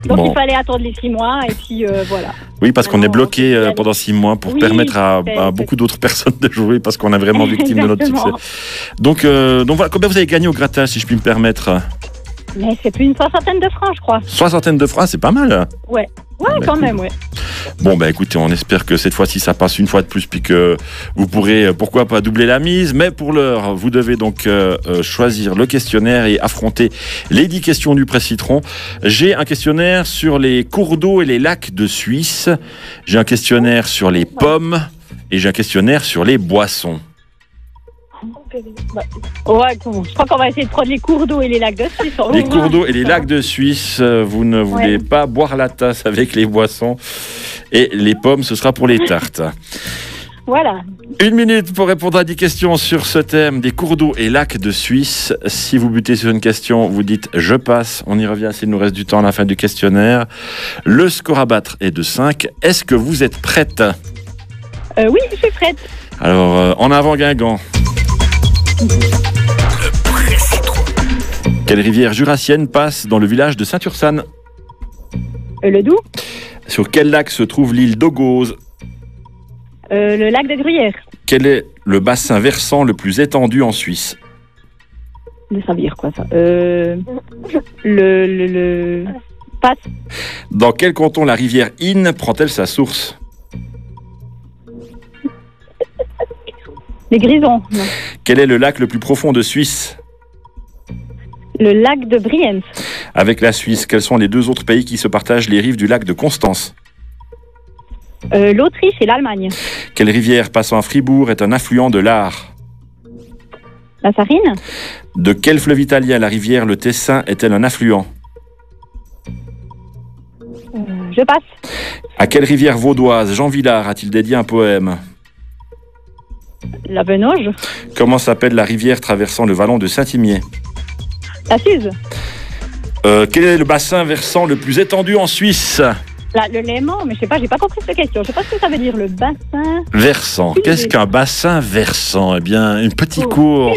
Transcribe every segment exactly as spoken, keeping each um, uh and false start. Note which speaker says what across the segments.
Speaker 1: Donc
Speaker 2: Bon.
Speaker 1: il fallait attendre les six mois et puis euh, voilà.
Speaker 2: Oui, parce qu'on est
Speaker 1: Maintenant,
Speaker 2: bloqué
Speaker 1: on peut y
Speaker 2: euh,
Speaker 1: aller.
Speaker 2: pendant six mois pour
Speaker 1: Oui,
Speaker 2: permettre à,
Speaker 1: c'est-
Speaker 2: à
Speaker 1: c'est-
Speaker 2: beaucoup d'autres personnes de jouer parce qu'on est vraiment victime de notre succès.
Speaker 1: Exactement.
Speaker 2: Donc, euh, donc voilà, combien vous avez gagné au grattage, si je puis me permettre?
Speaker 1: Mais c'est plus une soixantaine de francs, je crois.
Speaker 2: Soixantaine de francs, c'est pas mal.
Speaker 1: Ouais, ouais,
Speaker 2: bah,
Speaker 1: quand
Speaker 2: cool.
Speaker 1: même, ouais.
Speaker 2: Bon, bah écoutez, on espère que cette fois-ci ça passe une fois de plus, puis que vous pourrez, euh, pourquoi pas, doubler la mise. Mais pour l'heure, vous devez donc euh, euh, choisir le questionnaire et affronter les dix questions du Presse Citron. J'ai un questionnaire sur les cours d'eau et les lacs de Suisse. J'ai un questionnaire sur les pommes et j'ai un questionnaire sur les boissons.
Speaker 1: Ouais, cool. Je crois qu'on va essayer de prendre les cours d'eau et les lacs de Suisse. On
Speaker 2: Les
Speaker 1: va
Speaker 2: cours
Speaker 1: voir.
Speaker 2: d'eau et les lacs de Suisse, euh, vous ne voulez
Speaker 1: Ouais.
Speaker 2: pas boire la tasse avec les boissons. Et les pommes, ce sera pour les tartes.
Speaker 1: Voilà.
Speaker 2: Une minute pour répondre à dix questions sur ce thème des cours d'eau et lacs de Suisse. Si vous butez sur une question, vous dites « je passe ». On y revient s'il nous reste du temps à la fin du questionnaire. Le score à battre est de cinq. Est-ce que vous êtes prête?
Speaker 1: Euh, oui, je suis prête.
Speaker 2: Alors, euh, en avant Guingamp. Quelle rivière jurassienne passe dans le village de Saint-Ursanne?
Speaker 1: Euh, le Doubs,
Speaker 2: Sur quel lac se trouve l'île d'Ogose?
Speaker 1: euh, le lac de Gruyère.
Speaker 2: Quel est le bassin versant le plus étendu en Suisse?
Speaker 1: De Savire, quoi, ça. Euh, le, le, le... Passe.
Speaker 2: Dans quel canton la rivière Inn prend-elle sa source?
Speaker 1: Les Grisons. Non.
Speaker 2: Quel est le lac le plus profond de Suisse?
Speaker 1: Le lac de Brienz.
Speaker 2: Avec la Suisse, quels sont les deux autres pays qui se partagent les rives du lac de Constance?
Speaker 1: Euh, L'Autriche et l'Allemagne.
Speaker 2: Quelle rivière passant à Fribourg est un affluent de l'Ar?
Speaker 1: La Sarine.
Speaker 2: De quel fleuve italien la rivière le Tessin est-elle un affluent?
Speaker 1: Euh, je passe.
Speaker 2: À quelle rivière vaudoise Jean Villard a-t-il dédié un poème?
Speaker 1: La Venoge.
Speaker 2: Comment s'appelle la rivière traversant le vallon de Saint-Imier?
Speaker 1: La Suze.
Speaker 2: Euh, quel est le bassin versant le plus étendu en Suisse?
Speaker 1: La, le Léman, mais je sais pas, j'ai pas compris cette question. Je sais pas ce que ça veut dire, le bassin.
Speaker 2: Versant. Qu'est-ce qu'un bassin versant? Eh bien, une petite cour.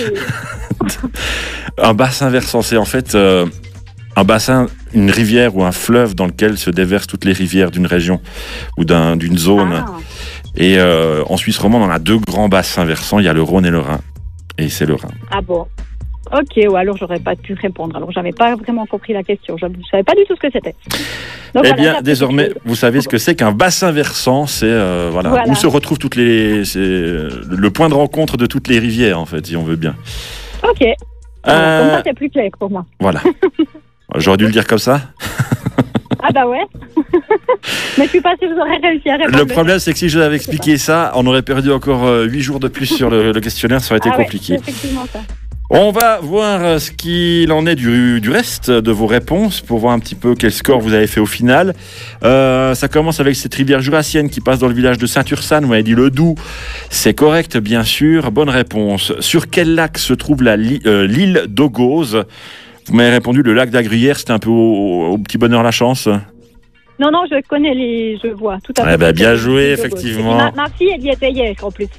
Speaker 2: Un bassin versant, c'est en fait euh, un bassin, une rivière ou un fleuve dans lequel se déversent toutes les rivières d'une région ou d'un, d'une zone.
Speaker 1: Ah,
Speaker 2: Et euh, en Suisse romande, on a deux grands bassins versants. Il y a le Rhône et le Rhin. Et c'est le Rhin.
Speaker 1: ah bon. Ok, ouais, alors j'aurais pas pu répondre. Alors j'avais pas vraiment compris la question. Je ne savais pas du tout ce que c'était. Donc,
Speaker 2: Eh
Speaker 1: voilà,
Speaker 2: bien,
Speaker 1: ça,
Speaker 2: désormais,
Speaker 1: c'est-
Speaker 2: vous savez ce que c'est qu'un bassin versant. C'est euh, voilà,
Speaker 1: Voilà.
Speaker 2: où se retrouvent toutes les. C'est le point de rencontre de toutes les rivières, en fait, si on veut bien.
Speaker 1: Ok. Alors,
Speaker 2: Euh,
Speaker 1: Comme ça, c'est plus clair pour moi.
Speaker 2: Voilà. J'aurais dû le dire comme ça.
Speaker 1: Ah bah ouais. Mais je suis pas sûre que j'aurais réussi à répondre.
Speaker 2: Le problème, c'est que si je vous avais expliqué ça, on aurait perdu encore huit jours de plus sur le, le questionnaire. Ça aurait été
Speaker 1: Ah ouais,
Speaker 2: compliqué.
Speaker 1: c'est effectivement ça.
Speaker 2: On va voir euh, ce qu'il en est du, du reste de vos réponses pour voir un petit peu quel score vous avez fait au final. Euh, ça commence avec cette rivière jurassienne qui passe dans le village de Saint-Ursanne. Vous m'avez dit le Doubs. C'est correct, bien sûr. Bonne réponse. Sur quel lac se trouve la li- euh, l'île d'Ogose? Vous m'avez répondu le lac d'Agruyère. C'était un peu au, au petit bonheur la chance.
Speaker 1: Non, non, je connais les. Je vois tout à fait.
Speaker 2: Eh ben, bien
Speaker 1: C'est-
Speaker 2: joué,
Speaker 1: c'est-
Speaker 2: effectivement.
Speaker 1: Ma, ma fille, elle y était hier en plus.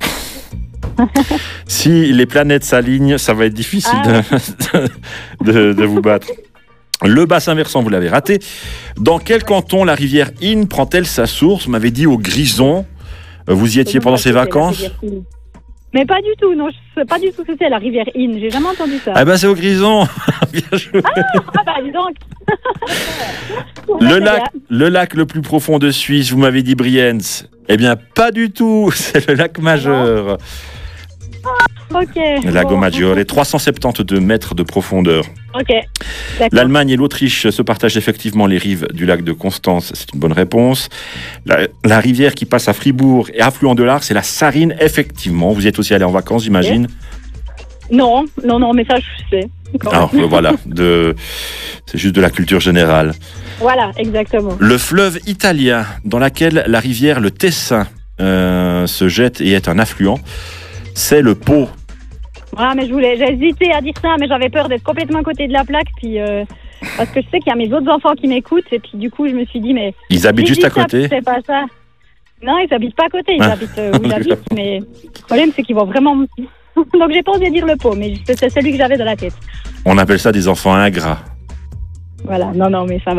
Speaker 2: Si les planètes s'alignent, ça va être difficile
Speaker 1: Ah
Speaker 2: de, de- de vous battre. Le bassin versant, vous l'avez raté. Dans quel canton la rivière Inn prend-elle sa source? Vous m'avez dit au Grison. Euh, Vous y étiez pendant ces
Speaker 1: C'est la
Speaker 2: vacances?
Speaker 1: rivière Inn. Mais pas du tout, non, je sais pas du tout ce que c'est la rivière Inn. J'ai jamais entendu ça.
Speaker 2: Ah ben c'est au Grison. Bien joué.
Speaker 1: Ah bah dis donc.
Speaker 2: Le
Speaker 1: C'est
Speaker 2: lac,
Speaker 1: bien.
Speaker 2: le lac le plus profond de Suisse, vous m'avez dit Brienz. Eh bien, pas du tout. C'est le lac Majeur.
Speaker 1: Ok.
Speaker 2: Le lago
Speaker 1: bon.
Speaker 2: Maggiore, trois cent soixante-douze mètres de profondeur.
Speaker 1: Ok. D'accord.
Speaker 2: L'Allemagne et l'Autriche se partagent effectivement les rives du lac de Constance. C'est une bonne réponse. La, la rivière qui passe à Fribourg et affluent de l'Ar, c'est la Sarine. Effectivement, vous y êtes aussi allé en vacances, j'imagine.
Speaker 1: Non, non, non, mais ça je sais.
Speaker 2: Alors euh, voilà, de, c'est juste de la culture générale.
Speaker 1: Voilà, exactement.
Speaker 2: Le fleuve italien dans lequel la rivière le Tessin euh, se jette et est un affluent, c'est le Pô.
Speaker 1: Ah, mais je voulais, j'ai hésité à dire ça, mais j'avais peur d'être complètement à côté de la plaque, puis euh, parce que je sais qu'il y a mes autres enfants qui m'écoutent, et puis du coup je me suis dit, mais
Speaker 2: Ils habitent
Speaker 1: j'ai
Speaker 2: juste
Speaker 1: dit
Speaker 2: à
Speaker 1: ça,
Speaker 2: côté.
Speaker 1: C'est pas ça. Non, ils habitent pas à côté, ils
Speaker 2: Ah.
Speaker 1: habitent euh, où j'habite, mais le problème c'est qu'ils vont vraiment. Donc j'ai pas osé dire le pot, mais c'est celui que j'avais dans la tête.
Speaker 2: On appelle ça des enfants ingrats.
Speaker 1: Voilà, non, non, mais ça va.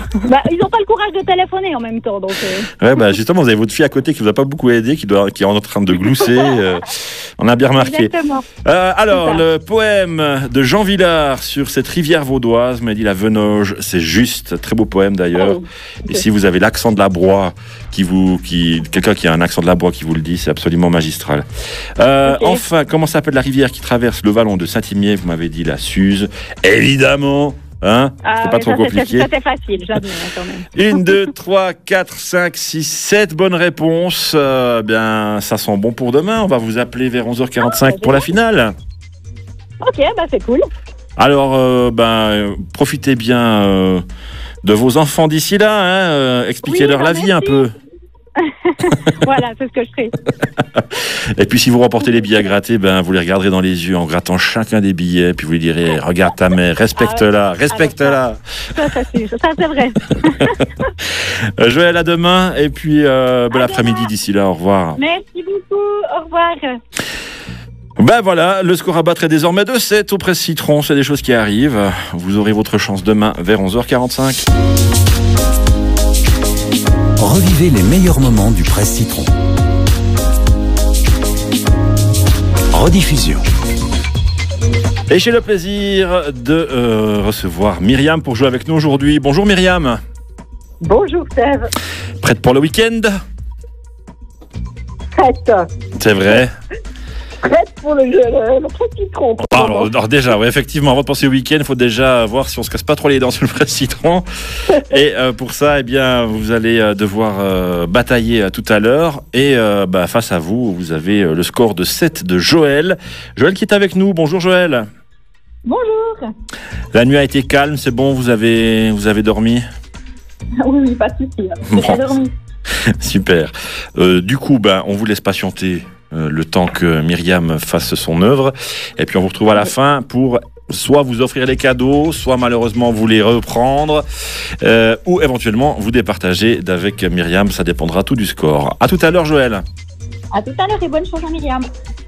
Speaker 1: Bah, ils n'ont pas le courage de téléphoner en même temps. Donc, euh...
Speaker 2: Ouais, bah, justement, vous avez votre fille à côté qui vous a pas beaucoup aidé, qui, doit, qui est en train de glousser. euh, on a bien remarqué.
Speaker 1: Exactement.
Speaker 2: Euh, alors, le poème de Jean Villard sur cette rivière vaudoise, m'a dit la Venoge, c'est juste. Très beau poème d'ailleurs.
Speaker 1: Oh,
Speaker 2: Et si vous avez l'accent de la Broye, qui vous, qui, quelqu'un qui a un accent de la Broye qui vous le dit, c'est absolument magistral. Euh,
Speaker 1: okay.
Speaker 2: Enfin, comment s'appelle la rivière qui traverse le vallon de Saint-Imier? Vous m'avez dit la Suze. Évidemment. Hein,
Speaker 1: ah,
Speaker 2: c'est pas
Speaker 1: oui,
Speaker 2: trop
Speaker 1: ça,
Speaker 2: compliqué.
Speaker 1: Ça c'est facile, j'admets quand même.
Speaker 2: Une, deux, trois, quatre, cinq, six, sept bonnes réponses. Euh, bien, ça sent bon pour demain. On va vous appeler vers onze heures quarante-cinq ah, pour la finale.
Speaker 1: Ok, bah c'est cool.
Speaker 2: Alors, euh, ben, profitez bien euh, de vos enfants d'ici là. Hein, euh, expliquez-leur
Speaker 1: oui,
Speaker 2: la
Speaker 1: merci.
Speaker 2: vie un peu.
Speaker 1: Voilà, c'est ce que je ferai.
Speaker 2: Et puis si vous remportez les billets à gratter, ben, vous les regarderez dans les yeux en grattant chacun des billets, puis vous lui direz, regarde ta mère, respecte-la, respecte-la.
Speaker 1: Ça, ça, c'est, ça, c'est vrai.
Speaker 2: Joël, à demain, et puis euh, bon après-midi d'ici là, au revoir.
Speaker 1: Merci beaucoup, au revoir.
Speaker 2: Ben voilà, le score à battre est désormais de sept au Presse Citron, c'est des choses qui arrivent. Vous aurez votre chance demain vers onze heures quarante-cinq.
Speaker 3: Revivez les meilleurs moments du Presse Citron. Rediffusion.
Speaker 2: Et j'ai le plaisir de euh, recevoir Myriam pour jouer avec nous aujourd'hui. Bonjour Myriam.
Speaker 4: Bonjour Steve.
Speaker 2: Prête pour le week-end?
Speaker 4: Prête.
Speaker 2: C'est vrai.
Speaker 4: Prête pour le, le, le Presse Citron.
Speaker 2: Ah, alors, alors déjà, ouais, effectivement, avant de penser au week-end, il faut déjà voir si on se casse pas trop les dents sur le Presse Citron. Et euh, pour ça, eh bien, vous allez euh, devoir euh, batailler euh, tout à l'heure. Et euh, bah, face à vous, vous avez euh, le score de sept de Joël. Joël qui est avec nous. Bonjour Joël.
Speaker 1: Bonjour.
Speaker 2: La nuit a été calme, c'est bon, vous avez, vous avez dormi?
Speaker 1: Oui, oui, pas de souci. J'ai
Speaker 2: bon.
Speaker 1: dormi.
Speaker 2: Super. Euh, du coup, ben, on vous laisse patienter euh, le temps que Myriam fasse son œuvre. Et puis on vous retrouve à la fin pour soit vous offrir les cadeaux, soit malheureusement vous les reprendre, euh, ou éventuellement vous départager avec Myriam. Ça dépendra tout du score. À tout à l'heure, Joël.
Speaker 1: À tout à l'heure et bonne chance à Myriam.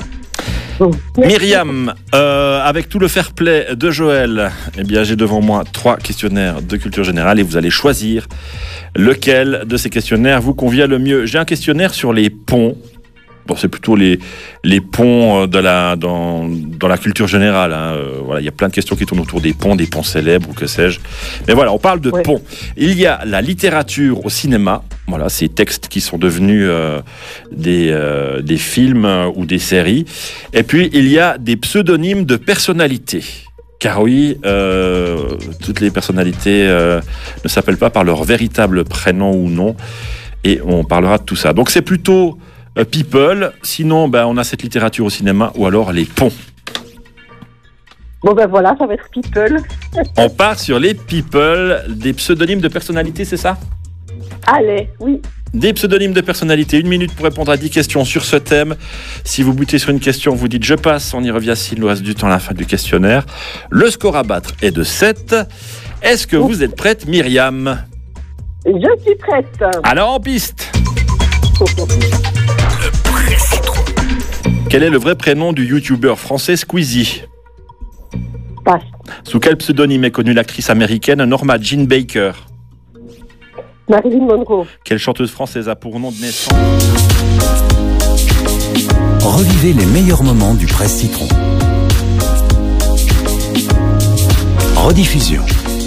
Speaker 2: Myriam, euh, avec tout le fair play de Joël, eh bien, j'ai devant moi trois questionnaires de culture générale et vous allez choisir lequel de ces questionnaires vous convient le mieux. J'ai un questionnaire sur les ponts. Bon, c'est plutôt les, les ponts de la, dans, dans la culture générale. Hein. Euh, voilà, il y a plein de questions qui tournent autour des ponts, des ponts célèbres ou que sais-je. Mais voilà, on parle de
Speaker 4: ouais.
Speaker 2: ponts. Il y a la littérature au cinéma. Voilà, ces textes qui sont devenus euh, des, euh, des films ou des séries. Et puis, il y a des pseudonymes de personnalités. Car oui, euh, toutes les personnalités euh, ne s'appellent pas par leur véritable prénom ou nom. Et on parlera de tout ça. Donc, c'est plutôt euh, people. Sinon, ben, on a cette littérature au cinéma ou alors les ponts.
Speaker 4: Bon ben voilà, ça va être people.
Speaker 2: On part sur les people, des pseudonymes de personnalités, c'est ça?
Speaker 4: Allez, oui.
Speaker 2: Des pseudonymes de personnalités. Une minute pour répondre à dix questions sur ce thème. Si vous butez sur une question, vous dites « je passe ». On y revient s'il nous reste du temps à la fin du questionnaire. Le score à battre est de sept. Est-ce que vous êtes prête, Myriam?
Speaker 4: Je suis prête.
Speaker 2: Alors en piste. Quel est le vrai prénom du youtubeur français Squeezie?
Speaker 4: Passe.
Speaker 2: Sous quel pseudonyme est connue l'actrice américaine Norma Jean Baker?
Speaker 4: Marilyn Monroe.
Speaker 2: Quelle chanteuse française a pour nom de naissance?
Speaker 3: Revivez les meilleurs moments du Presse Citron. Rediffusion.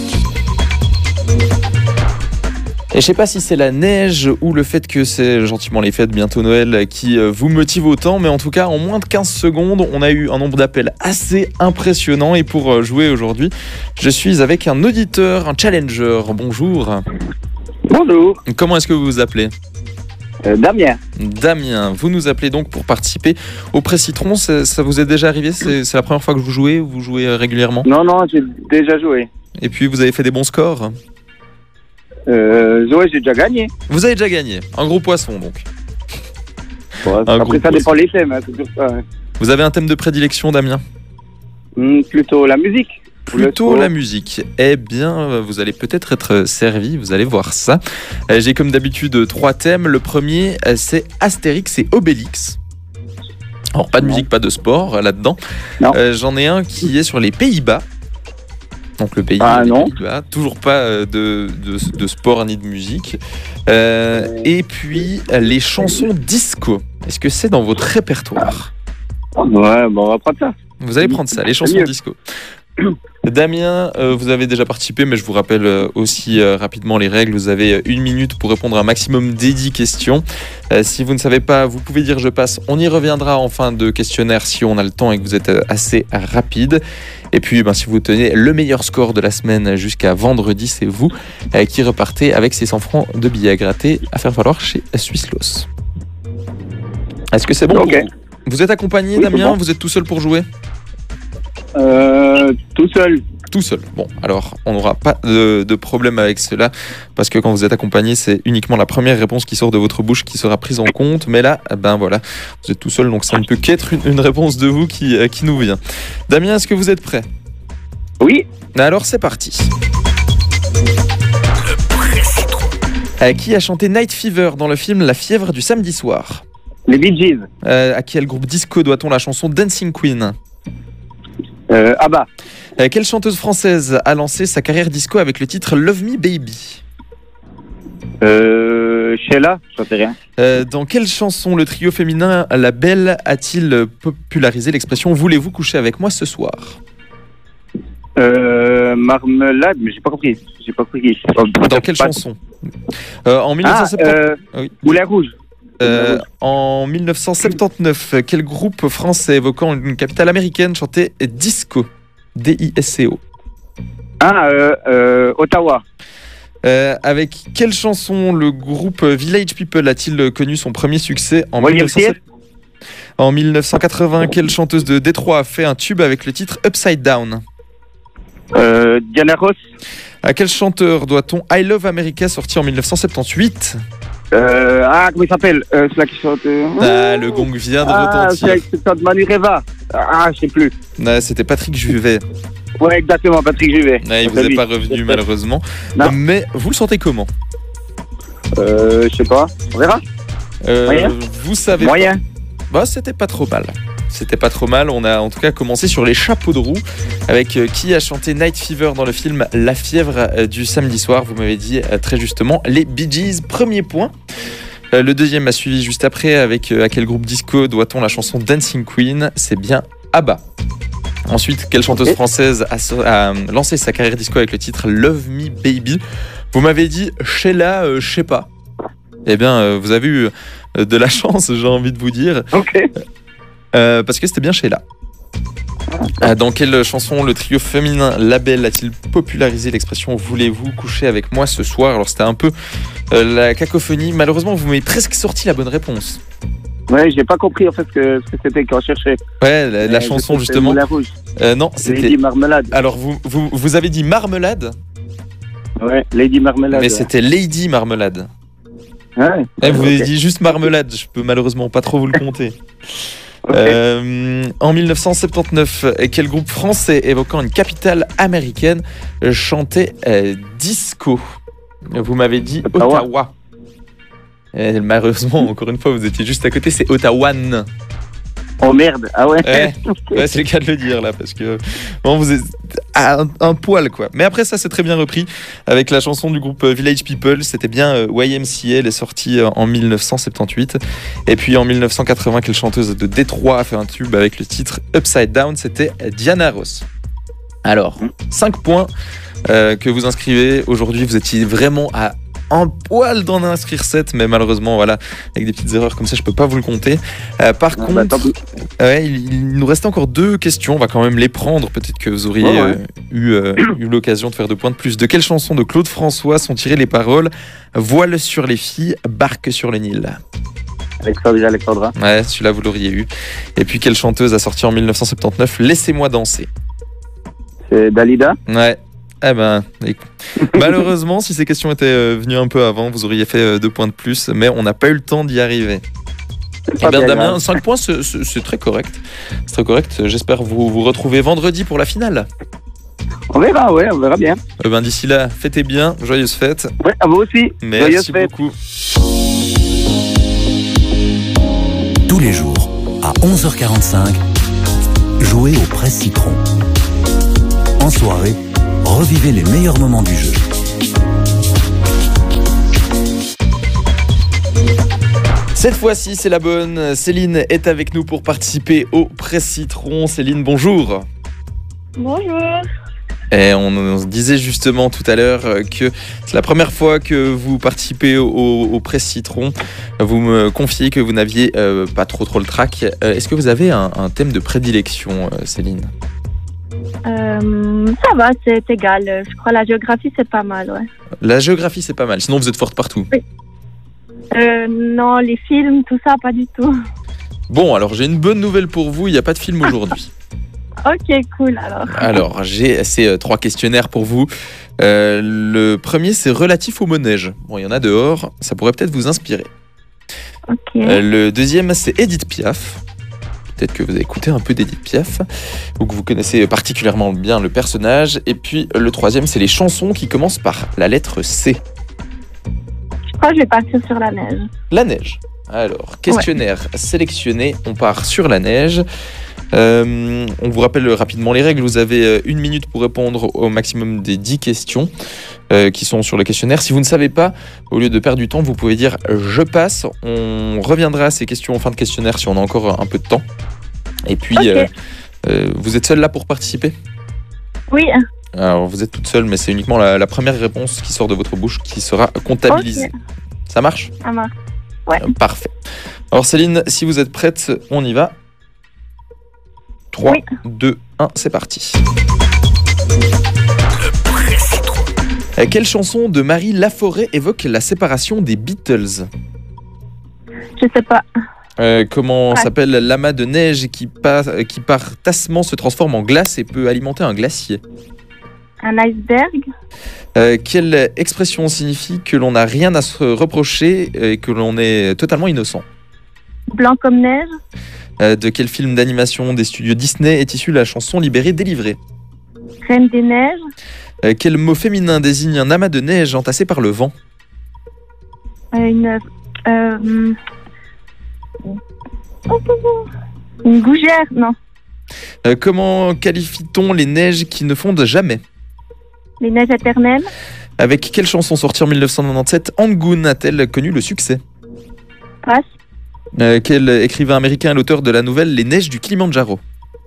Speaker 5: Et je sais pas si c'est la neige ou le fait que c'est gentiment les fêtes, bientôt Noël, qui vous motive autant, mais en tout cas, en moins de quinze secondes, on a eu un nombre d'appels assez impressionnant. Et pour jouer aujourd'hui, je suis avec un auditeur, un challenger. Bonjour.
Speaker 6: Bonjour.
Speaker 5: Comment est-ce que vous vous appelez?
Speaker 6: euh, Damien.
Speaker 5: Damien, vous nous appelez donc pour participer au Presse Citron. Ça, ça vous est déjà arrivé? C'est, c'est la première fois que vous jouez ou vous jouez régulièrement?
Speaker 6: Non, non, j'ai déjà joué.
Speaker 5: Et puis vous avez fait des bons scores?
Speaker 6: Euh, ouais, j'ai déjà gagné.
Speaker 5: Vous avez déjà gagné. Un gros poisson donc.
Speaker 6: Ouais, après, ça dépend les thèmes. Hein, c'est toujours ça, hein.
Speaker 5: Vous avez un thème de prédilection, Damien?
Speaker 6: Mmh, plutôt la musique.
Speaker 5: Plutôt la musique. Eh bien, vous allez peut-être être servi, vous allez voir ça. J'ai comme d'habitude trois thèmes. Le premier, c'est Astérix et Obélix. Alors, pas de
Speaker 6: non.
Speaker 5: musique, pas de sport là-dedans.
Speaker 6: Non.
Speaker 5: Euh, j'en ai un qui est sur les Pays-Bas. Donc le pays
Speaker 6: Ah,
Speaker 5: des
Speaker 6: non.
Speaker 5: Pays-Bas. Toujours pas euh, de, de, de sport ni de musique. Euh, et puis les chansons disco. Est-ce que c'est dans votre répertoire?
Speaker 6: Ouais, bon, on va prendre ça.
Speaker 5: Vous allez prendre ça, les chansons
Speaker 6: mieux.
Speaker 5: disco. Damien, euh, vous avez déjà participé, mais je vous rappelle euh, aussi euh, rapidement les règles. Vous avez une minute pour répondre à un maximum des dix questions. Euh, si vous ne savez pas, vous pouvez dire je passe. On y reviendra en fin de questionnaire si on a le temps et que vous êtes euh, assez rapide. Et puis, ben, si vous tenez le meilleur score de la semaine jusqu'à vendredi, c'est vous euh, qui repartez avec ces cent francs de billets à gratter à faire valoir chez Swisslos. Est-ce que c'est bon?
Speaker 6: Ok.
Speaker 5: pour vous Vous êtes accompagné,
Speaker 6: Oui, c'est
Speaker 5: Damien?
Speaker 6: bon.
Speaker 5: Vous êtes tout seul pour jouer?
Speaker 6: Euh, tout seul.
Speaker 5: Tout seul. Bon, alors on n'aura pas de, de problème avec cela parce que quand vous êtes accompagné, c'est uniquement la première réponse qui sort de votre bouche qui sera prise en compte. Mais là, ben voilà, vous êtes tout seul, donc ça ne peut qu'être une, une réponse de vous qui, euh, qui nous vient. Damien, est-ce que vous êtes prêt?
Speaker 6: Oui.
Speaker 5: Alors c'est parti. Euh, qui a chanté Night Fever dans le film La fièvre du samedi soir?
Speaker 6: Les Bee Gees.
Speaker 5: Euh, à quel groupe disco doit-on la chanson Dancing Queen?
Speaker 6: Euh, Abba.
Speaker 5: Euh, quelle chanteuse française a lancé sa carrière disco avec le titre Love Me Baby?
Speaker 6: Euh, Sheila. J'en sais rien.
Speaker 5: Euh, dans quelle chanson le trio féminin La Belle a-t-il popularisé l'expression Voulez-vous coucher avec moi ce soir?
Speaker 6: Euh, Marmelade, mais j'ai pas compris. J'ai pas compris.
Speaker 5: Dans quelle
Speaker 6: Pas-
Speaker 5: chanson? euh, En
Speaker 6: Ah,
Speaker 5: mille neuf cent soixante-dix.
Speaker 6: euh,
Speaker 5: Oui.
Speaker 6: Moulin Rouge.
Speaker 5: Euh, en mille neuf cent soixante-dix-neuf, quel groupe français évoquant une capitale américaine chantait Disco? D I S C O.
Speaker 6: Ah, euh, euh, Ottawa.
Speaker 5: Euh, avec quelle chanson le groupe Village People a-t-il connu son premier succès en
Speaker 6: William
Speaker 5: mille neuf cent soixante-dix? En mille neuf cent quatre-vingts, quelle chanteuse de Détroit a fait un tube avec le titre Upside Down?
Speaker 6: Euh, Diana Ross.
Speaker 5: À quel chanteur doit-on I Love America sorti en mille neuf cent soixante-dix-huit?
Speaker 6: Euh, ah, comment il s'appelle euh, Celui qui chante. Euh...
Speaker 5: Ah, le gong vient de
Speaker 6: Ah,
Speaker 5: retentir.
Speaker 6: celui qui chante Manu Reva. Ah, je sais plus.
Speaker 5: Ah, c'était Patrick Juvet.
Speaker 6: Ouais, exactement, Patrick Juvet.
Speaker 5: Ah, il vous est pas revenu malheureusement.
Speaker 6: Non.
Speaker 5: Mais vous le sentez comment?
Speaker 6: Euh, je sais pas. On verra.
Speaker 5: Euh,
Speaker 6: Moyen.
Speaker 5: Vous savez
Speaker 6: Moyen.
Speaker 5: pas. Bah, c'était pas trop mal. C'était pas trop mal. On a en tout cas commencé sur les chapeaux de roue avec euh, qui a chanté Night Fever dans le film La fièvre euh, du samedi soir. Vous m'avez dit euh, très justement les Bee Gees. Premier point. Euh, le deuxième a suivi juste après avec euh, à quel groupe disco doit-on la chanson Dancing Queen? C'est bien Abba. Ensuite, quelle chanteuse
Speaker 6: Ok.
Speaker 5: française a, so- a lancé sa carrière disco avec le titre Love Me Baby? Vous m'avez dit Sheila, euh, je sais pas. Eh bien, euh, vous avez eu euh, de la chance, j'ai envie de vous dire.
Speaker 6: Ok.
Speaker 5: Euh, parce que c'était bien Sheila. Euh, dans quelle chanson le trio féminin La Belle a-t-il popularisé l'expression Voulez-vous coucher avec moi ce soir? Alors c'était un peu euh, la cacophonie. Malheureusement, vous m'avez presque sorti la bonne réponse.
Speaker 6: Ouais, j'ai pas compris en fait ce que, ce que c'était qu'on cherchait.
Speaker 5: Ouais, la, la
Speaker 6: Euh,
Speaker 5: chanson
Speaker 6: je sais que c'est
Speaker 5: justement.
Speaker 6: Moulin Rouge.
Speaker 5: Euh, non,
Speaker 6: Lady
Speaker 5: c'était.
Speaker 6: Marmelade.
Speaker 5: Alors vous, vous, vous avez dit Marmelade,
Speaker 6: Ouais, Lady Marmelade.
Speaker 5: mais
Speaker 6: ouais.
Speaker 5: c'était Lady Marmelade.
Speaker 6: Ouais.
Speaker 5: Eh, vous
Speaker 6: Ok.
Speaker 5: avez dit juste Marmelade, je peux malheureusement pas trop vous le compter.
Speaker 6: Ok.
Speaker 5: Euh, en mille neuf cent soixante-dix-neuf, quel groupe français évoquant une capitale américaine euh, chantait euh, disco? Vous m'avez dit
Speaker 6: Ottawa.
Speaker 5: Ottawa. Et malheureusement, encore une fois, vous étiez juste à côté, c'est Ottawan.
Speaker 6: Oh merde. Ah ouais.
Speaker 5: Ouais. Ouais, c'est le cas de le dire là, parce que bon, vous êtes à un, un poil quoi. Mais après ça, c'est très bien repris avec la chanson du groupe Village People. C'était bien euh, Y M C A, elle est sortie euh, en mille neuf cent soixante-dix-huit. Et puis en mille neuf cent quatre-vingts, quelle chanteuse de Détroit a fait un tube avec le titre Upside Down? C'était Diana Ross. Alors, cinq points euh, que vous inscrivez. Aujourd'hui, vous étiez vraiment à un poil d'en inscrire sept, mais malheureusement, voilà, avec des petites erreurs comme ça, je peux pas vous le compter. Euh, par
Speaker 6: Ah,
Speaker 5: contre,
Speaker 6: bah, tant pis.
Speaker 5: ouais, il, il nous reste encore deux questions. On va quand même les prendre. Peut-être que vous auriez
Speaker 6: Ouais, ouais.
Speaker 5: euh, eu, euh, eu l'occasion de faire deux points de plus. De quelle chanson de Claude François sont tirées les paroles Voile sur les filles, barque sur le Nil?
Speaker 6: Alexandra, Alexandra.
Speaker 5: Ouais, celui-là, vous l'auriez eu. Et puis, quelle chanteuse a sorti en mille neuf cent soixante-dix-neuf Laissez-moi danser?
Speaker 6: C'est Dalida.
Speaker 5: Ouais. Eh ben, écoute. Malheureusement, si ces questions étaient euh, venues un peu avant, vous auriez fait euh, deux points de plus, mais on n'a pas eu le temps d'y arriver.
Speaker 6: C'est
Speaker 5: Eh
Speaker 6: pas
Speaker 5: bien,
Speaker 6: bien
Speaker 5: Damien,
Speaker 6: grave.
Speaker 5: cinq points, c'est- c'est c'est très correct. C'est très correct. J'espère vous vous retrouver vendredi pour la finale.
Speaker 6: On verra, ouais, on verra bien.
Speaker 5: Eh ben, d'ici là, fêtez bien, joyeuses fêtes.
Speaker 6: Ouais, à vous aussi.
Speaker 5: Merci
Speaker 6: Joyeuses fêtes.
Speaker 5: beaucoup.
Speaker 3: Tous les jours, à onze heures quarante-cinq, jouez au Presse Citron. En soirée, Revivez les meilleurs moments du jeu.
Speaker 5: Cette fois-ci, c'est la bonne. Céline est avec nous pour participer au Presse Citron. Céline, bonjour.
Speaker 1: Bonjour.
Speaker 5: Et on, on se disait justement tout à l'heure que c'est la première fois que vous participez au, au Presse Citron. Vous me confiez que vous n'aviez euh, pas trop trop le trac. Euh, est-ce que vous avez un, un thème de prédilection, euh, Céline ?
Speaker 1: Euh, ça va, c'est égal. Je crois la géographie, c'est pas mal, ouais.
Speaker 5: La géographie, c'est pas mal. Sinon, vous êtes forte partout.
Speaker 1: Oui. Euh, non, les films, tout ça, pas du tout.
Speaker 5: Bon, alors j'ai une bonne nouvelle pour vous, il n'y a pas de film aujourd'hui.
Speaker 1: Ok, cool alors.
Speaker 5: Alors, j'ai ces euh, trois questionnaires pour vous. Euh, le premier, c'est relatif au manège. Bon, il y en a dehors, ça pourrait peut-être vous inspirer.
Speaker 1: Ok.
Speaker 5: Euh, le deuxième, c'est Édith Piaf. Peut-être que vous avez écouté un peu d'Édith Piaf, ou que vous connaissez particulièrement bien le personnage. Et puis, le troisième, c'est les chansons qui commencent par la lettre C.
Speaker 1: Je crois que je vais partir sur la neige.
Speaker 5: La neige. Alors, questionnaire ouais. sélectionné, on part sur la neige. Euh, on vous rappelle rapidement les règles. Vous avez une minute pour répondre au maximum des dix questions euh, qui sont sur le questionnaire. Si vous ne savez pas, au lieu de perdre du temps, vous pouvez dire « je passe ». On reviendra à ces questions en fin de questionnaire si on a encore un peu de temps. Et puis, okay. euh, euh, vous êtes seule là pour participer ?
Speaker 1: Oui.
Speaker 5: Alors, vous êtes toute seule, mais c'est uniquement la, la première réponse qui sort de votre bouche qui sera comptabilisée. Okay. Ça marche ?
Speaker 1: Ça marche. Ouais.
Speaker 5: Euh, parfait. Alors Céline, si vous êtes prête, on y va. trois, oui. deux, un, c'est parti. Euh, quelle chanson de Marie Laforêt évoque la séparation des Beatles ?
Speaker 1: Je sais pas.
Speaker 5: Euh, comment
Speaker 1: ouais.
Speaker 5: s'appelle l'amas de neige qui, par, qui par tassement se transforme en glace et peut alimenter un glacier ?
Speaker 1: Un iceberg.
Speaker 5: Euh, quelle expression signifie que l'on n'a rien à se reprocher et que l'on est totalement innocent ?
Speaker 1: Blanc comme neige.
Speaker 5: Euh, de quel film d'animation des studios Disney est issue la chanson Libérée, délivrée ?
Speaker 1: Reine des neiges.
Speaker 5: Euh, quel mot féminin désigne un amas de neige entassé par le vent ?
Speaker 1: euh, Une... Euh, une gougère, non.
Speaker 5: Euh, comment qualifie-t-on les neiges qui ne fondent jamais ?
Speaker 1: Les neiges éternelles.
Speaker 5: Avec quelle chanson sortie en dix-neuf cent quatre-vingt-dix-sept Angoon a-t-elle connu le succès ?
Speaker 1: Passe.
Speaker 5: Euh, quel écrivain américain est l'auteur de la nouvelle Les neiges du Kilimandjaro ?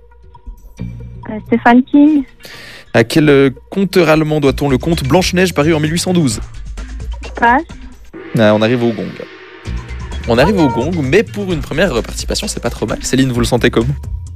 Speaker 1: euh, Stephen King.
Speaker 5: À quel euh, conteur allemand doit-on le conte Blanche-Neige paru en mille huit cent douze ?
Speaker 1: Passe.
Speaker 5: Ah, on arrive au gong. On arrive au gong, mais pour une première participation, c'est pas trop mal. Céline, vous le sentez comment ?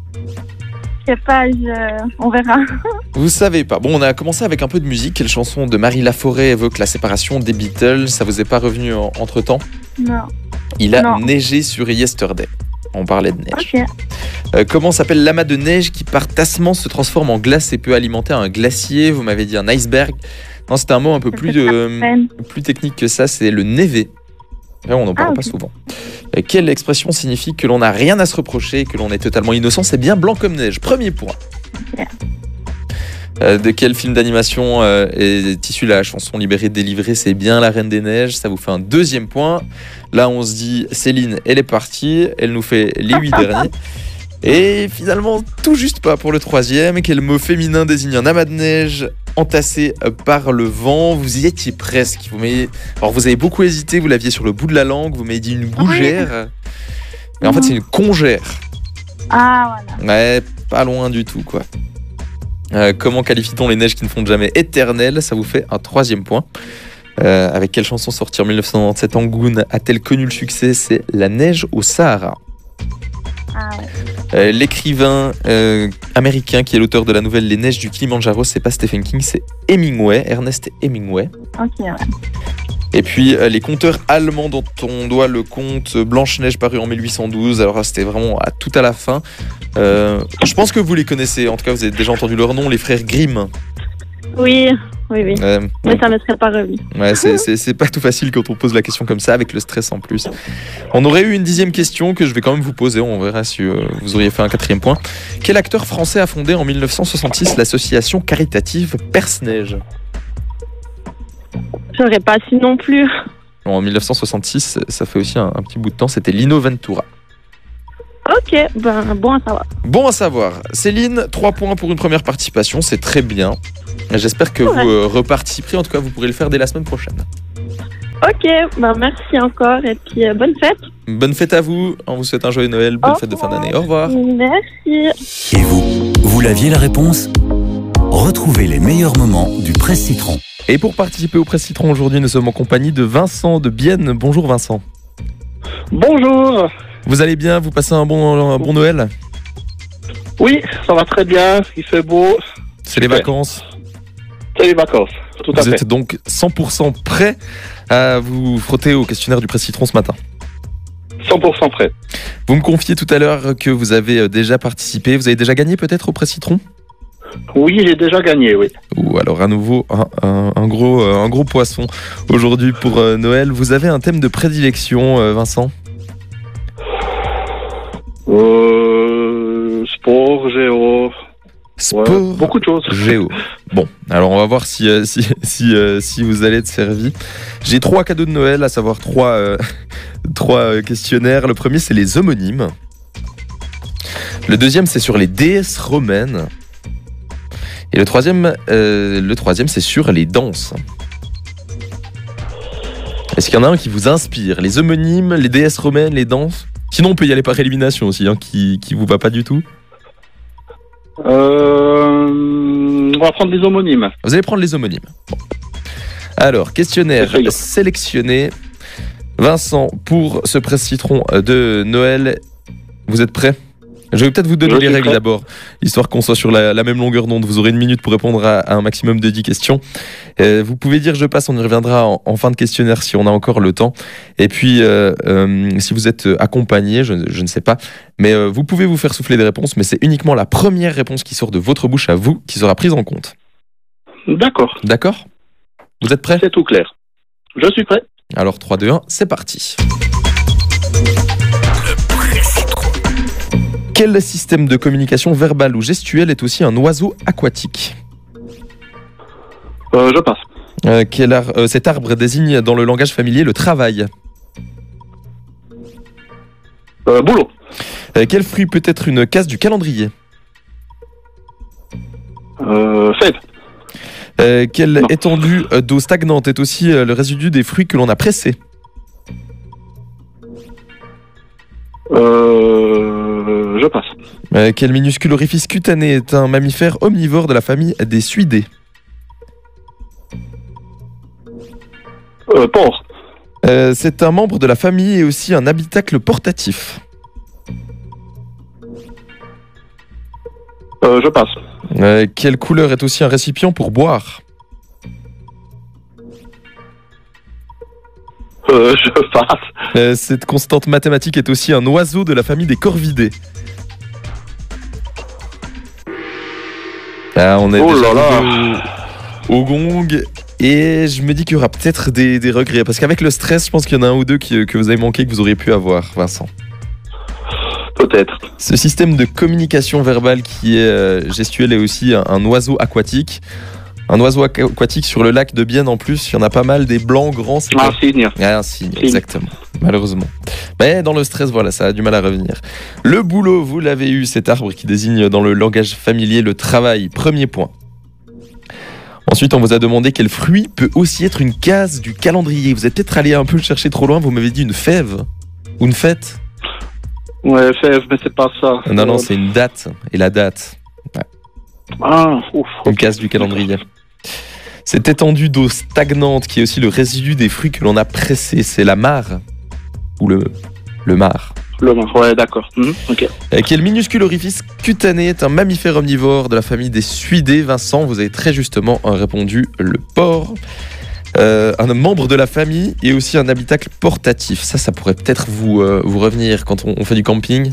Speaker 1: Je sais pas, je... on verra.
Speaker 5: Vous savez pas. Bon, on a commencé avec un peu de musique. Quelle chanson de Marie Laforêt évoque la séparation des Beatles ? Ça vous est pas revenu en... entre-temps ?
Speaker 1: Non.
Speaker 5: Il a
Speaker 1: non.
Speaker 5: neigé sur Yesterday. On parlait de neige.
Speaker 1: Okay.
Speaker 5: Euh, comment s'appelle l'amas de neige qui par tassement se transforme en glace et peut alimenter un glacier ? Vous m'avez dit un iceberg. Non, c'était un mot un peu plus, de... plus technique que ça. C'est le névé. Là, on n'en parle ah, okay. pas souvent. Euh, quelle expression signifie que l'on n'a rien à se reprocher, que l'on est totalement innocent ? C'est bien blanc comme neige. Premier point.
Speaker 1: Okay.
Speaker 5: Euh, de quel film d'animation euh, est issue la chanson Libérée, délivrée ? C'est bien La Reine des Neiges. Ça vous fait un deuxième point. Là, on se dit, Céline, elle est partie. Elle nous fait les huit derniers. Et finalement, tout juste pas pour le troisième. Quel mot féminin désigne un amas de neige entassé par le vent ? Vous y étiez presque. Vous m'avez... Alors, vous avez beaucoup hésité. Vous l'aviez sur le bout de la langue. Vous m'avez dit une gougère. Mais en fait, c'est une congère.
Speaker 1: Ah, voilà.
Speaker 5: Ouais, pas loin du tout, quoi. Euh, comment qualifie-t-on les neiges qui ne fondent jamais éternelles ? Ça vous fait un troisième point. Euh, avec quelle chanson sortie en dix-neuf cent quatre-vingt-dix-sept Angoon a-t-elle connu le succès ? C'est La neige au Sahara.
Speaker 1: Ah ouais.
Speaker 5: Euh, l'écrivain euh, américain qui est l'auteur de la nouvelle Les neiges du Kilimandjaro, c'est pas Stephen King, c'est Hemingway, Ernest Hemingway.
Speaker 1: Ok, ouais.
Speaker 5: Et puis euh, les conteurs allemands dont on doit le conte Blanche-Neige paru en mille huit cent douze. Alors là, c'était vraiment à tout à la fin. Euh, je pense que vous les connaissez, en tout cas vous avez déjà entendu leur nom, les frères Grimm.
Speaker 1: Oui, oui, oui.
Speaker 5: Euh,
Speaker 1: Mais ça ne me serait pas revenu.
Speaker 5: Ouais, c'est, c'est, c'est pas tout facile quand on pose la question comme ça, avec le stress en plus. On aurait eu une dixième question que je vais quand même vous poser, on verra si euh, vous auriez fait un quatrième point. Quel acteur français a fondé en dix-neuf cent soixante-six l'association caritative Perce-Neige ?
Speaker 1: J'aurais pas su non plus.
Speaker 5: En dix-neuf cent soixante-six, ça fait aussi un, un petit bout de temps, c'était Lino Ventura.
Speaker 7: Ok, ben bon à savoir.
Speaker 5: Bon à savoir. Céline, trois points pour une première participation, c'est très bien. J'espère que
Speaker 7: Ouais.
Speaker 5: vous euh, reparticiperez, en tout cas vous pourrez le faire dès la semaine prochaine.
Speaker 7: Ok, ben merci encore et puis euh, bonne fête.
Speaker 5: Bonne fête à vous, on vous souhaite un joyeux Noël, bonne
Speaker 7: Au
Speaker 5: fête de fin
Speaker 7: revoir.
Speaker 5: d'année, au revoir.
Speaker 7: Merci.
Speaker 3: Et vous, vous l'aviez la réponse? Retrouvez les meilleurs moments du Presse Citron.
Speaker 5: Et pour participer au Presse Citron aujourd'hui, nous sommes en compagnie de Vincent de Bienne. Bonjour Vincent.
Speaker 6: Bonjour.
Speaker 5: Vous allez bien? Vous passez un bon, un bon Noël?
Speaker 6: Oui, ça va très bien. Il fait beau.
Speaker 5: C'est les
Speaker 6: Super.
Speaker 5: vacances.
Speaker 6: C'est les vacances. Tout à
Speaker 5: Vous
Speaker 6: fait.
Speaker 5: êtes donc cent pour cent prêt à vous frotter au questionnaire du Presse Citron ce matin.
Speaker 6: cent pour cent prêt.
Speaker 5: Vous me confiez tout à l'heure que vous avez déjà participé. Vous avez déjà gagné peut-être au Presse Citron?
Speaker 6: Oui, j'ai déjà gagné, oui.
Speaker 5: Ou alors à nouveau un, un- un gros, euh, un gros poisson aujourd'hui pour euh, Noël. Vous avez un thème de prédilection, euh, Vincent?
Speaker 6: Euh, sport, géo.
Speaker 5: Sport,
Speaker 6: Ouais, beaucoup de choses.
Speaker 5: géo. Bon, alors on va voir si, euh, si, si, euh, si vous allez être servi. J'ai trois cadeaux de Noël, à savoir trois, euh, trois euh, questionnaires. Le premier, c'est les homonymes. Le deuxième, c'est sur les déesses romaines. Et le troisième, euh, le troisième, c'est sur les danses. Est-ce qu'il y en a un qui vous inspire? Les homonymes, les déesses romaines, les danses? Sinon, on peut y aller par élimination aussi, hein, qui, qui vous va pas du tout.
Speaker 6: Euh, on va prendre les homonymes.
Speaker 5: Vous allez prendre les homonymes. Bon. Alors, questionnaire
Speaker 6: Essayons.
Speaker 5: sélectionné. Vincent, pour ce Presse Citron de Noël, vous êtes prêts? Je vais peut-être vous donner
Speaker 6: Je
Speaker 5: les
Speaker 6: suis
Speaker 5: règles
Speaker 6: prêt.
Speaker 5: d'abord, histoire qu'on soit sur la, la même longueur d'onde. Vous aurez une minute pour répondre à, à un maximum de dix questions. Euh, vous pouvez dire je passe, on y reviendra en, en fin de questionnaire si on a encore le temps. Et puis, euh, euh, si vous êtes accompagné, je, je ne sais pas, mais euh, vous pouvez vous faire souffler des réponses, mais c'est uniquement la première réponse qui sort de votre bouche à vous qui sera prise en compte.
Speaker 6: D'accord,
Speaker 5: D'accord? Vous êtes prêts?
Speaker 6: c'est tout clair. Je suis prêt.
Speaker 5: Alors trois, deux, un, c'est parti. Quel système de communication verbale ou gestuelle est aussi un oiseau aquatique?
Speaker 6: Euh, je passe.
Speaker 5: Euh, quel ar- euh, Cet arbre désigne dans le langage familier le travail.
Speaker 6: Euh, boulot.
Speaker 5: Euh, quel fruit peut être une case du calendrier?
Speaker 6: Euh, fève.
Speaker 5: Euh, quelle
Speaker 6: Non.
Speaker 5: étendue euh, d'eau stagnante est aussi euh, le résidu des fruits que l'on a pressés?
Speaker 6: Euh, je passe.
Speaker 5: Euh, quel minuscule orifice cutané est un mammifère omnivore de la famille des suidés?
Speaker 6: Euh, porc.
Speaker 5: Euh, c'est un membre de la famille et aussi un habitacle portatif.
Speaker 6: Euh, je passe.
Speaker 5: Euh, quelle couleur est aussi un récipient pour boire?
Speaker 6: Euh, je passe.
Speaker 5: Euh, cette constante mathématique est aussi un oiseau de la famille des corvidés. Ah, on est
Speaker 6: Oh
Speaker 5: déjà
Speaker 6: là là.
Speaker 5: arrivé au, au gong et je me dis qu'il y aura peut-être des, des regrets parce qu'avec le stress, je pense qu'il y en a un ou deux qui- que vous avez manqué que vous auriez pu avoir, Vincent.
Speaker 6: Peut-être.
Speaker 5: Ce système de communication verbale qui est euh, gestuel est aussi un, un oiseau aquatique. Un oiseau aqu- aquatique sur le lac de Bienne en plus, il y en a pas mal, des blancs grands. C'est
Speaker 6: Un
Speaker 5: quoi?
Speaker 6: signe.
Speaker 5: Ah, un signe,
Speaker 6: Signe.
Speaker 5: exactement. Malheureusement. Mais dans le stress, voilà, ça a du mal à revenir. Le boulot, vous l'avez eu, cet arbre qui désigne dans le langage familier le travail. Premier point. Ensuite, on vous a demandé quel fruit peut aussi être une case du calendrier. Vous êtes peut-être allé un peu le chercher trop loin, vous m'avez dit une fève ou une fête.
Speaker 6: Ouais, fève, mais c'est pas ça.
Speaker 5: Non, non,
Speaker 6: Euh,
Speaker 5: c'est une date. Et la date,
Speaker 6: Ah, ouf.
Speaker 5: une case du calendrier. Cette étendue d'eau stagnante qui est aussi le résidu des fruits que l'on a pressés, c'est la mare. Ou le, le mar.
Speaker 6: Le mar, ouais, d'accord. Mhm, ok.
Speaker 5: Euh, Quel minuscule orifice cutané est un mammifère omnivore de la famille des suidés? Vincent, vous avez très justement euh, répondu le porc. Euh, un membre de la famille et aussi un habitacle portatif. Ça, ça pourrait peut-être vous, euh, vous revenir quand on, on fait du camping.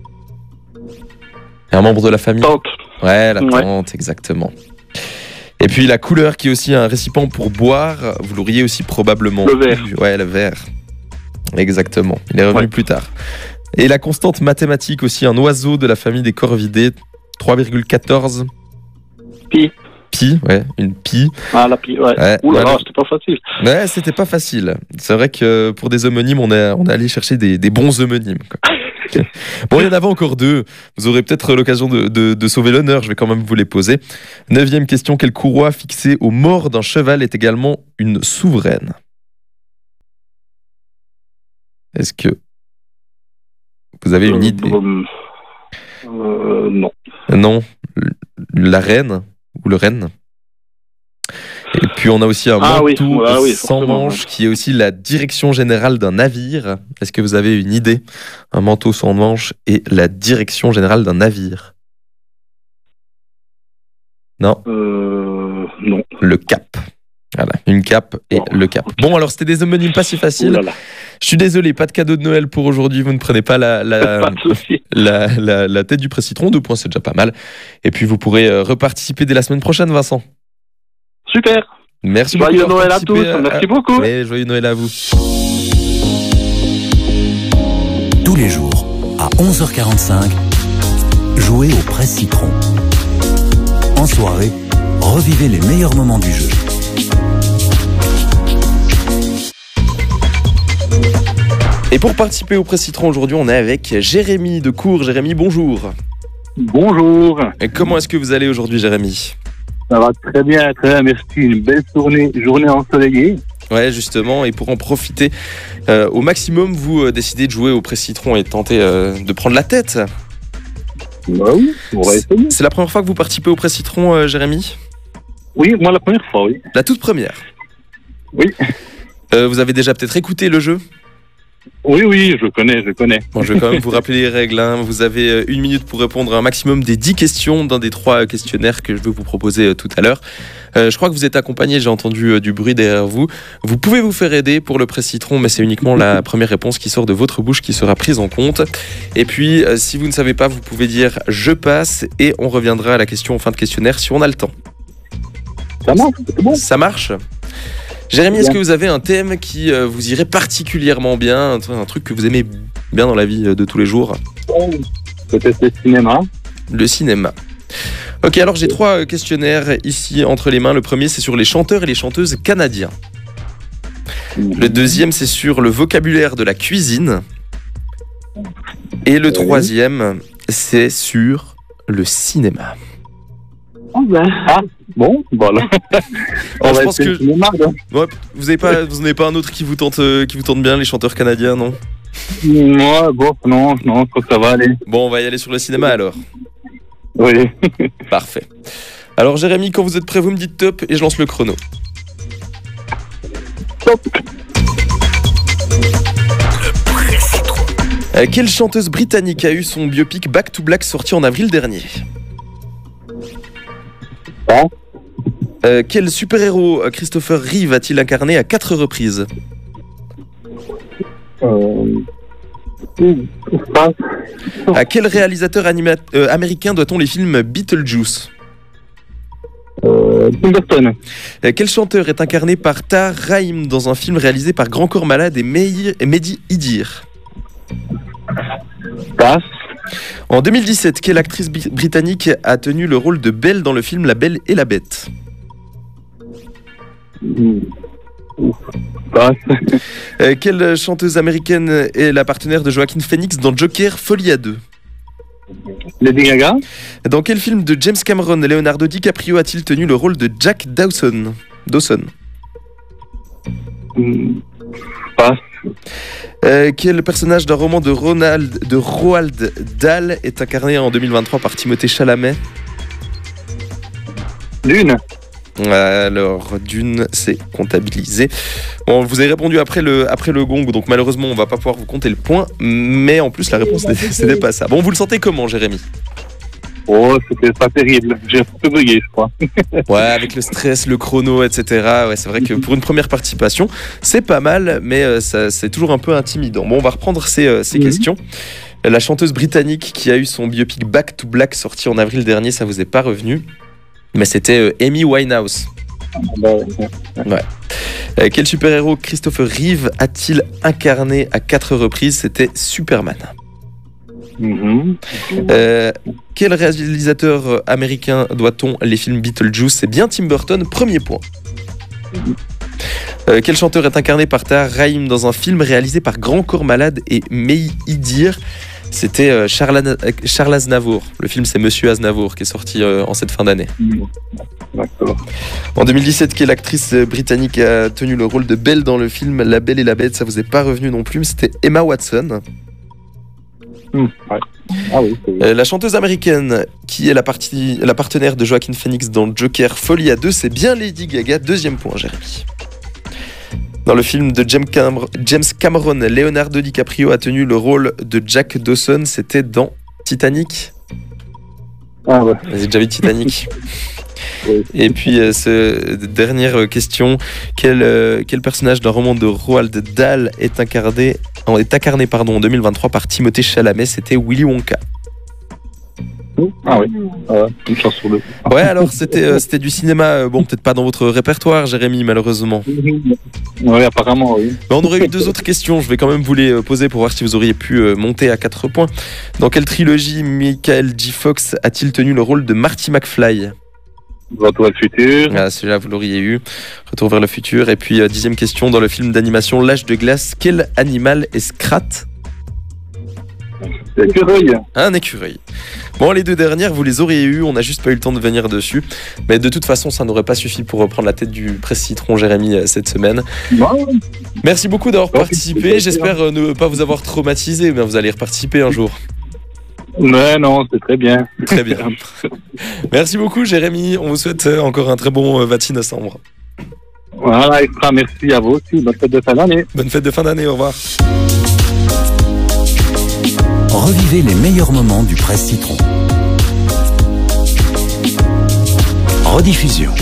Speaker 5: Un membre de la famille.
Speaker 6: Tente.
Speaker 5: Ouais, la
Speaker 6: Ouais.
Speaker 5: tente, exactement. Et puis la couleur qui est aussi un récipient pour boire, vous l'auriez aussi probablement.
Speaker 6: Le verre.
Speaker 5: eu. Ouais, le verre. Exactement. Il est revenu
Speaker 6: Ouais.
Speaker 5: plus tard. Et la constante mathématique aussi, un oiseau de la famille des corvidés, trois virgule quatorze.
Speaker 6: Pi.
Speaker 5: Pi, ouais, une pi.
Speaker 6: Ah, la pi, ouais.
Speaker 5: Ouais,
Speaker 6: Ouh là
Speaker 5: voilà.
Speaker 6: là, c'était pas facile.
Speaker 5: Ouais, c'était pas facile. C'est vrai que pour des homonymes, on est, on est allé chercher des, des bons homonymes, quoi. Bon, il y en avait encore deux. Vous aurez peut-être l'occasion de, de, de sauver l'honneur. Je vais quand même vous les poser. Neuvième question. Quelle courroie fixée au mort d'un cheval est également une souveraine? Est-ce que vous avez une idée?
Speaker 6: Euh, euh, non.
Speaker 5: Non. La reine ou le renne. Et puis on a aussi un
Speaker 6: ah
Speaker 5: manteau
Speaker 6: oui, ah oui,
Speaker 5: sans manches qui est aussi la direction générale d'un navire. Est-ce que vous avez une idée? Un manteau sans manches et la direction générale d'un navire. Non.
Speaker 6: Euh, non.
Speaker 5: Le cap. Voilà, une cape et oh. le cap. Bon, alors c'était des homonymes pas si faciles. Je suis désolé, pas de cadeau de Noël pour aujourd'hui. Vous ne prenez pas la, la, la, la, la tête du Presse-Citron. Deux points, c'est déjà pas mal. Et puis vous pourrez reparticiper dès la semaine prochaine, Vincent.
Speaker 6: Super.
Speaker 5: Merci
Speaker 6: joyeux
Speaker 5: beaucoup.
Speaker 6: Noël à tous. À... Merci beaucoup.
Speaker 5: Et joyeux Noël à vous.
Speaker 3: Tous les jours, à onze heures quarante-cinq, jouez au Presse-Citron. En soirée, revivez les meilleurs moments du jeu.
Speaker 5: Et pour participer au Presse-Citron aujourd'hui, on est avec Jérémy de Cours. Jérémy, bonjour.
Speaker 6: Bonjour.
Speaker 5: Et comment est-ce que vous allez aujourd'hui, Jérémy?
Speaker 6: Ça va très bien, très bien, merci. Une belle journée, journée ensoleillée.
Speaker 5: Ouais, justement, et pour en profiter euh, au maximum, vous euh, décidez de jouer au Presse-Citron et de tenter euh, de prendre la tête.
Speaker 6: Bah oui, on va essayer.
Speaker 5: C'est la première fois que vous participez au Presse-Citron, euh, Jérémy?
Speaker 6: Oui, moi la première fois, oui.
Speaker 5: La toute première?
Speaker 6: Oui.
Speaker 5: Euh, vous avez déjà peut-être écouté le jeu?
Speaker 6: Oui, oui, je connais, je connais.
Speaker 5: Bon, je vais quand même vous rappeler les règles. Hein. Vous avez une minute pour répondre à un maximum des dix questions d'un des trois questionnaires que je vais vous proposer tout à l'heure. Euh, je crois que vous êtes accompagné, j'ai entendu du bruit derrière vous. Vous pouvez vous faire aider pour le Presse-Citron, mais c'est uniquement la première réponse qui sort de votre bouche qui sera prise en compte. Et puis, euh, si vous ne savez pas, vous pouvez dire « je passe » et on reviendra à la question en fin de questionnaire si on a le temps.
Speaker 6: Ça marche, c'est bon.
Speaker 5: Ça marche. Jérémy, est-ce que vous avez un thème qui euh, vous irait particulièrement bien, un, un truc que vous aimez bien dans la vie de tous les jours?
Speaker 6: Peut-être le cinéma.
Speaker 5: Le cinéma. Ok, alors j'ai trois questionnaires ici entre les mains. Le premier, c'est sur les chanteurs et les chanteuses canadiens. Le deuxième, c'est sur le vocabulaire de la cuisine. Et le troisième, c'est sur le cinéma.
Speaker 6: Oh ben. Ah, bon, voilà.
Speaker 5: Alors, je pense que cinéma, ouais, vous n'avez pas, vous n'avez pas un autre qui vous tente, euh, qui vous tente bien, les chanteurs canadiens, non?
Speaker 6: Moi, bon, non, non, je crois que ça va aller.
Speaker 5: Bon, on va y aller sur le cinéma alors.
Speaker 6: Oui.
Speaker 5: Parfait. Alors, Jérémy, quand vous êtes prêt, vous me dites top et je lance le chrono.
Speaker 6: Top.
Speaker 5: Euh, quelle chanteuse britannique a eu son biopic Back to Black sorti en avril dernier?
Speaker 6: Ah.
Speaker 5: Euh, quel super-héros Christopher Reeve a-t-il incarné à quatre reprises?
Speaker 6: euh...
Speaker 5: À quel réalisateur anima- euh, américain doit-on les films Beetlejuice?
Speaker 6: euh, Tim Burton.
Speaker 5: euh, Quel chanteur est incarné par Tahar Rahim dans un film réalisé par Grand Corps Malade et, Meir- et Mehdi Idir?
Speaker 6: Passe.
Speaker 5: En deux mille dix-sept, quelle actrice bi- britannique a tenu le rôle de Belle dans le film La Belle et la Bête?
Speaker 6: Passe.
Speaker 5: Euh, quelle chanteuse américaine est la partenaire de Joaquin Phoenix dans Joker Folie à deux?
Speaker 6: Lady Gaga.
Speaker 5: Dans quel film de James Cameron Leonardo DiCaprio a-t-il tenu le rôle de Jack Dawson? Dawson.
Speaker 6: Passe.
Speaker 5: Euh, quel personnage d'un roman de, Ronald, de Roald Dahl est incarné en deux mille vingt-trois par Timothée Chalamet?
Speaker 6: Dune.
Speaker 5: Alors, Dune, c'est comptabilisé. Bon, vous avez répondu après le, après le gong, donc malheureusement, on va pas pouvoir vous compter le point. Mais en plus, la réponse, c'était pas ça. Bon, vous le sentez comment, Jérémy?
Speaker 6: Oh, c'était pas terrible. J'ai un peu bugué, je crois.
Speaker 5: Ouais, avec le stress, le chrono, et cetera. Ouais, c'est vrai que pour une première participation, c'est pas mal, mais euh, ça, c'est toujours un peu intimidant. Bon, on va reprendre ces, euh, ces mmh. questions. La chanteuse britannique qui a eu son biopic Back to Black sorti en avril dernier, ça vous est pas revenu? Mais c'était euh, Amy Winehouse. Ouais. Euh, quel super-héros Christopher Reeve a-t-il incarné à quatre reprises? C'était Superman.
Speaker 6: Mmh.
Speaker 5: Euh, quel réalisateur américain doit-on les films Beetlejuice? C'est bien Tim Burton, premier point. Euh, quel chanteur est incarné par Tahar Rahim dans un film réalisé par Grand Corps Malade et Mehdi Idir? C'était euh, Charles, Ana- Charles Aznavour. Le film, c'est Monsieur Aznavour qui est sorti euh, en cette fin d'année.
Speaker 6: D'accord.
Speaker 5: En deux mille dix-sept, quelle actrice euh, britannique a tenu le rôle de Belle dans le film La Belle et la Bête? Ça vous est pas revenu non plus, mais c'était Emma Watson.
Speaker 6: Hum, ouais. Ah oui, c'est...
Speaker 5: Euh, la chanteuse américaine qui est la, partie, la partenaire de Joaquin Phoenix dans Joker Folie à deux, c'est bien Lady Gaga. Deuxième point, Jérémy. Dans le film de James, Cam- James Cameron, Leonardo DiCaprio a tenu le rôle de Jack Dawson. C'était dans Titanic.
Speaker 6: Ah ouais.
Speaker 5: Vous avez déjà vu Titanic?
Speaker 6: Oui.
Speaker 5: Et puis, euh, ce, dernière question. Quel, euh, quel personnage d'un roman de Roald Dahl est incarné, est incarné pardon, en deux mille vingt-trois par Timothée Chalamet? C'était Willy Wonka.
Speaker 6: Ah oui, ah ouais, une chance sur deux.
Speaker 5: Ouais, alors c'était euh, c'était du cinéma, euh, bon, peut-être pas dans votre répertoire, Jérémy, malheureusement.
Speaker 6: Oui, apparemment, oui.
Speaker 5: Mais on aurait eu deux autres questions, je vais quand même vous les euh, poser pour voir si vous auriez pu euh, monter à quatre points. Dans quelle trilogie Michael J. Fox a-t-il tenu le rôle de Marty McFly?
Speaker 6: Retour vers le futur.
Speaker 5: Ah, celui-là, vous l'auriez eu. Retour vers le futur. Et puis, euh, dixième question, dans le film d'animation L'âge de glace, quel animal est Scrat?
Speaker 6: L'écureuil.
Speaker 5: Un écureuil. Bon, les deux dernières, vous les auriez eues, on n'a juste pas eu le temps de venir dessus. Mais de toute façon, ça n'aurait pas suffi pour reprendre la tête du Presse Citron, Jérémy, euh, cette semaine.
Speaker 6: Bon.
Speaker 5: Merci beaucoup d'avoir
Speaker 6: Bon,
Speaker 5: participé. J'espère euh, ne pas vous avoir traumatisé, mais vous allez reparticiper un jour.
Speaker 6: Ouais, non, c'est très bien.
Speaker 5: Très bien. Merci beaucoup, Jérémy. On vous souhaite euh, encore un très bon euh, vingt-six décembre.
Speaker 6: Voilà, extra merci à vous aussi. Bonne fête de fin d'année.
Speaker 5: Bonne fête de fin d'année, au revoir.
Speaker 3: Revivez les meilleurs moments du Presse Citron. Rediffusion.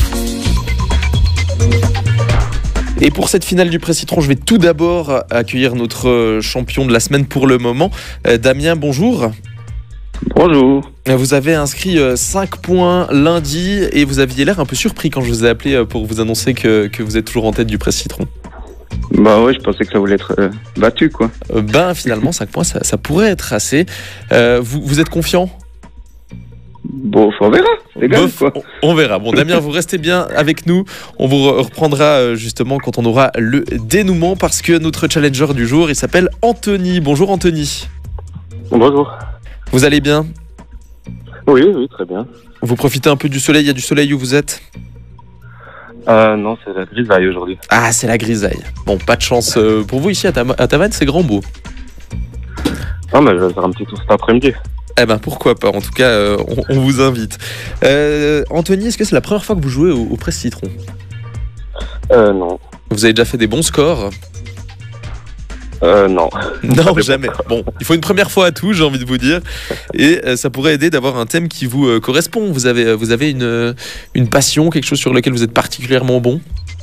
Speaker 5: Et pour cette finale du Presse Citron, je vais tout d'abord accueillir notre champion de la semaine pour le moment. Euh, Damien, bonjour.
Speaker 6: Bonjour.
Speaker 5: Vous avez inscrit cinq points lundi et vous aviez l'air un peu surpris quand je vous ai appelé pour vous annoncer que, que vous êtes toujours en tête du Presse Citron.
Speaker 8: Bah ouais, je pensais que ça voulait être euh, battu, quoi.
Speaker 5: Euh, ben finalement, cinq points, ça, ça pourrait être assez. Euh, vous, vous êtes confiant ?
Speaker 8: Bon, on verra, les gars,
Speaker 5: Bof,
Speaker 8: quoi.
Speaker 5: On, on verra. Bon, Damien, vous restez bien avec nous. On vous re- reprendra justement quand on aura le dénouement parce que notre challenger du jour, il s'appelle Anthony. Bonjour Anthony.
Speaker 8: Bonjour.
Speaker 5: Vous allez bien ?
Speaker 8: Oui, oui, très bien.
Speaker 5: Vous profitez un peu du soleil ? Il y a du soleil où vous êtes ?
Speaker 8: Euh, non, c'est la grisaille aujourd'hui.
Speaker 5: Ah, c'est la grisaille. Bon, pas de chance euh, pour vous ici à, Tam- à Tavannes, c'est grand beau.
Speaker 8: Ah, mais je vais faire un petit tour cet après-midi.
Speaker 5: Eh ben pourquoi pas, en tout cas euh, on, on vous invite. Euh, Anthony, est-ce que c'est la première fois que vous jouez au, au Presse Citron ?
Speaker 8: Euh, non.
Speaker 5: Vous avez déjà fait des bons scores ?
Speaker 8: Euh, non.
Speaker 5: Non, jamais. Bon, il faut une première fois à tout, j'ai envie de vous dire. Et euh, ça pourrait aider d'avoir un thème qui vous euh, correspond. Vous avez, vous avez une, euh, une passion, quelque chose sur lequel vous êtes particulièrement bon ?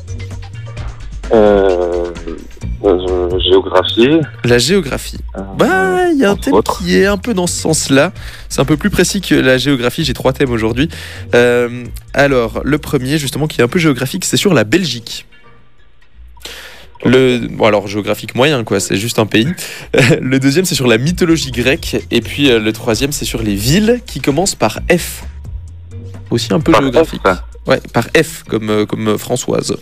Speaker 8: Euh, euh, géographie.
Speaker 5: La géographie.
Speaker 8: Euh,
Speaker 5: Bah, il y a un
Speaker 8: entre
Speaker 5: thème
Speaker 8: autres.
Speaker 5: qui est un peu dans ce sens-là. C'est un peu plus précis que la géographie. J'ai trois thèmes aujourd'hui. Euh, alors, le premier, justement, qui est un peu géographique, c'est sur la Belgique. Le, bon alors géographique moyen quoi, c'est juste un pays. Le deuxième c'est sur la mythologie grecque et puis euh, le troisième c'est sur les villes qui commencent par F. Aussi un peu
Speaker 8: Par
Speaker 5: géographique.
Speaker 8: F.
Speaker 5: Ouais, par F comme euh, comme euh, Françoise.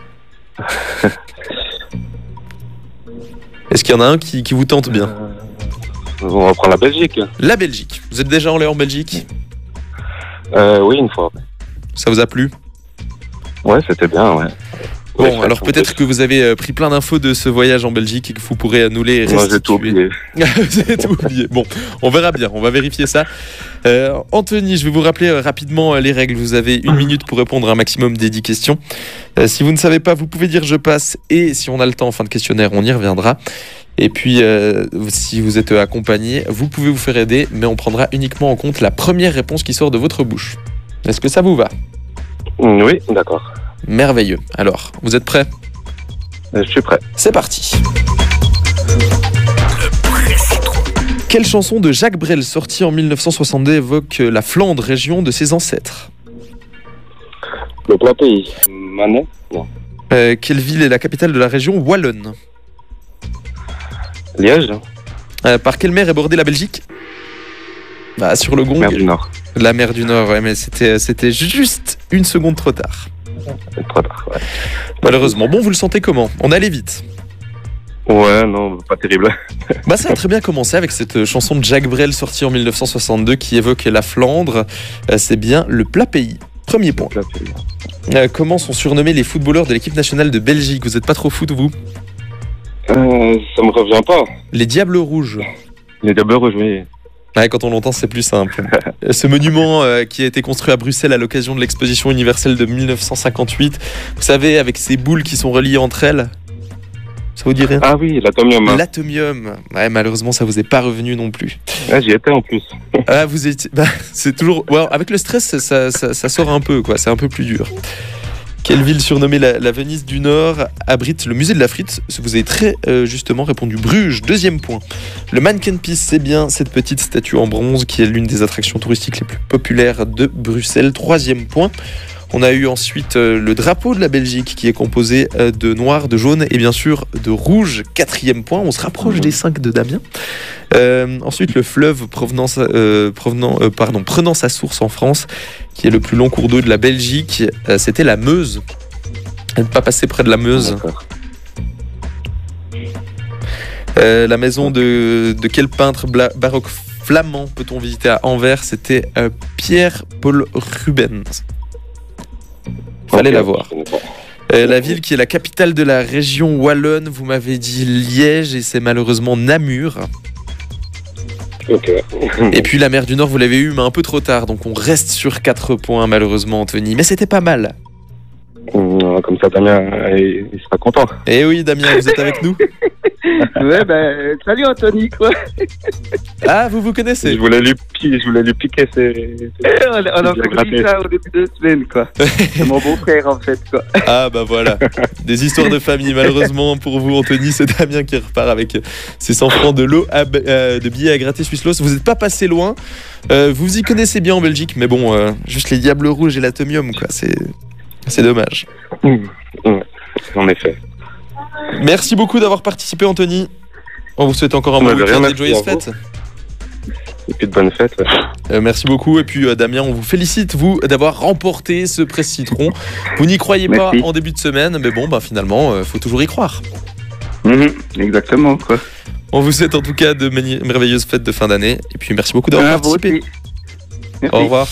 Speaker 5: Est-ce qu'il y en a un qui, qui vous tente bien ?
Speaker 8: Euh, on va prendre la Belgique.
Speaker 5: La Belgique. Vous êtes déjà allé en Belgique ?
Speaker 8: Euh, oui, une fois.
Speaker 5: Ça vous a plu ?
Speaker 8: Ouais, c'était bien, ouais.
Speaker 5: Bon,
Speaker 8: Ouais,
Speaker 5: alors
Speaker 8: ça,
Speaker 5: peut-être
Speaker 8: ça,
Speaker 5: que vous avez euh, pris plein d'infos de ce voyage en Belgique et que vous pourrez euh, nous les restituer.
Speaker 8: Moi, j'ai tout oublié.
Speaker 5: Vous avez tout oublié. Bon, on verra bien, on va vérifier ça. Euh, Anthony, je vais vous rappeler euh, rapidement euh, les règles. Vous avez une minute pour répondre à un maximum des dix questions. Euh, si vous ne savez pas, vous pouvez dire je passe et si on a le temps en fin de questionnaire, on y reviendra. Et puis, euh, si vous êtes accompagné, vous pouvez vous faire aider, mais on prendra uniquement en compte la première réponse qui sort de votre bouche. Est-ce que ça vous va ?
Speaker 8: Oui, d'accord.
Speaker 5: Merveilleux. Alors, vous êtes prêts ?
Speaker 8: Euh, Je suis prêt.
Speaker 5: C'est parti. Quelle chanson de Jacques Brel sortie en mille neuf cent soixante-deux évoque la Flandre, région de ses ancêtres ?
Speaker 8: Le plat pays. Manet. Non.
Speaker 5: Euh, quelle ville est la capitale de la région wallonne ?
Speaker 8: Liège.
Speaker 5: Euh, par quelle mer est bordée la Belgique ? Bah, sur le gong.
Speaker 8: Mer du Nord.
Speaker 5: La mer du Nord, ouais, mais c'était, c'était juste une seconde trop tard.
Speaker 8: C'est trop tard, ouais.
Speaker 5: Malheureusement. Bon, vous le sentez comment ? On allait vite.
Speaker 8: Ouais, non, pas terrible.
Speaker 5: Bah ça a très bien commencé avec cette chanson de Jacques Brel sortie en mille neuf cent soixante-deux qui évoque la Flandre. Euh, c'est bien le plat pays. Premier point. Euh, comment sont surnommés les footballeurs de l'équipe nationale de Belgique? Vous n'êtes pas trop foot, vous?
Speaker 8: Euh, ça me revient pas.
Speaker 5: Les Diables Rouges.
Speaker 8: Les Diables Rouges, oui.
Speaker 5: Ouais, quand on l'entend, c'est plus simple. Ce monument euh, qui a été construit à Bruxelles à l'occasion de l'exposition universelle de mille neuf cent cinquante-huit, vous savez, avec ces boules qui sont reliées entre elles. Ça vous dit rien?
Speaker 8: Ah oui, l'atomium. Hein.
Speaker 5: L'atomium. Ouais, malheureusement, ça vous est pas revenu non plus.
Speaker 8: Ouais, j'y étais en plus.
Speaker 5: Ah, vous étiez. Bah, c'est toujours. Ouais, avec le stress, ça, ça, ça sort un peu, quoi. C'est un peu plus dur. Quelle ville surnommée la, la Venise du Nord abrite le musée de la frite? Vous avez très euh, justement répondu Bruges. Deuxième point. Le Mannequin Peace, c'est bien cette petite statue en bronze qui est l'une des attractions touristiques les plus populaires de Bruxelles. Troisième point. On a eu ensuite euh, le drapeau de la Belgique qui est composé euh, de noir, de jaune et bien sûr de rouge. Quatrième point, on se rapproche des cinq de Damien. Euh, ensuite, le fleuve provenant, euh, provenant, euh, pardon, prenant sa source en France, qui est le plus long cours d'eau de la Belgique, euh, c'était la Meuse. Ne pas passer près de la Meuse. Euh, la maison de, de quel peintre bla- baroque flamand peut-on visiter à Anvers? C'était euh, Pierre-Paul Rubens. Fallait okay, la voir. Euh, la ville qui est la capitale de la région wallonne, vous m'avez dit Liège et c'est malheureusement Namur.
Speaker 8: Ok.
Speaker 5: Et puis la mer du Nord, vous l'avez eu, mais un peu trop tard, donc on reste sur quatre points malheureusement, Anthony. Mais c'était pas mal.
Speaker 8: Comme ça, Damien, il sera content.
Speaker 5: Eh oui, Damien, vous êtes avec nous?
Speaker 6: Ouais, ben, salut Anthony, quoi.
Speaker 5: Ah, vous vous connaissez?
Speaker 8: Je voulais lui, pi- je voulais lui piquer ses...
Speaker 6: on a, on a compris ça au début de semaine, quoi. C'est mon beau-frère, en fait, quoi.
Speaker 5: Ah, bah voilà. Des histoires de famille. Malheureusement pour vous, Anthony, c'est Damien qui repart avec ses cent francs de l'eau à, euh, de billets à gratter Swisslos. Vous n'êtes pas passé loin. Euh, vous y connaissez bien en Belgique, mais bon, euh, juste les Diables Rouges et l'Atomium, quoi. C'est, c'est dommage.
Speaker 8: Mmh. Mmh. En effet.
Speaker 5: Merci beaucoup d'avoir participé, Anthony. On vous souhaite encore un bon week-end et de joyeuses fêtes.
Speaker 8: Et puis de bonnes fêtes. Ouais.
Speaker 5: Euh, merci beaucoup. Et puis euh, Damien, on vous félicite, vous, d'avoir remporté ce presse citron. Vous n'y croyez pas
Speaker 8: merci.
Speaker 5: En début de semaine, mais bon, bah, finalement, il euh, faut toujours y croire.
Speaker 8: Mmh, exactement, quoi.
Speaker 5: On vous souhaite en tout cas de mani- merveilleuses fêtes de fin d'année. Et puis merci beaucoup d'avoir ah, participé. Au revoir.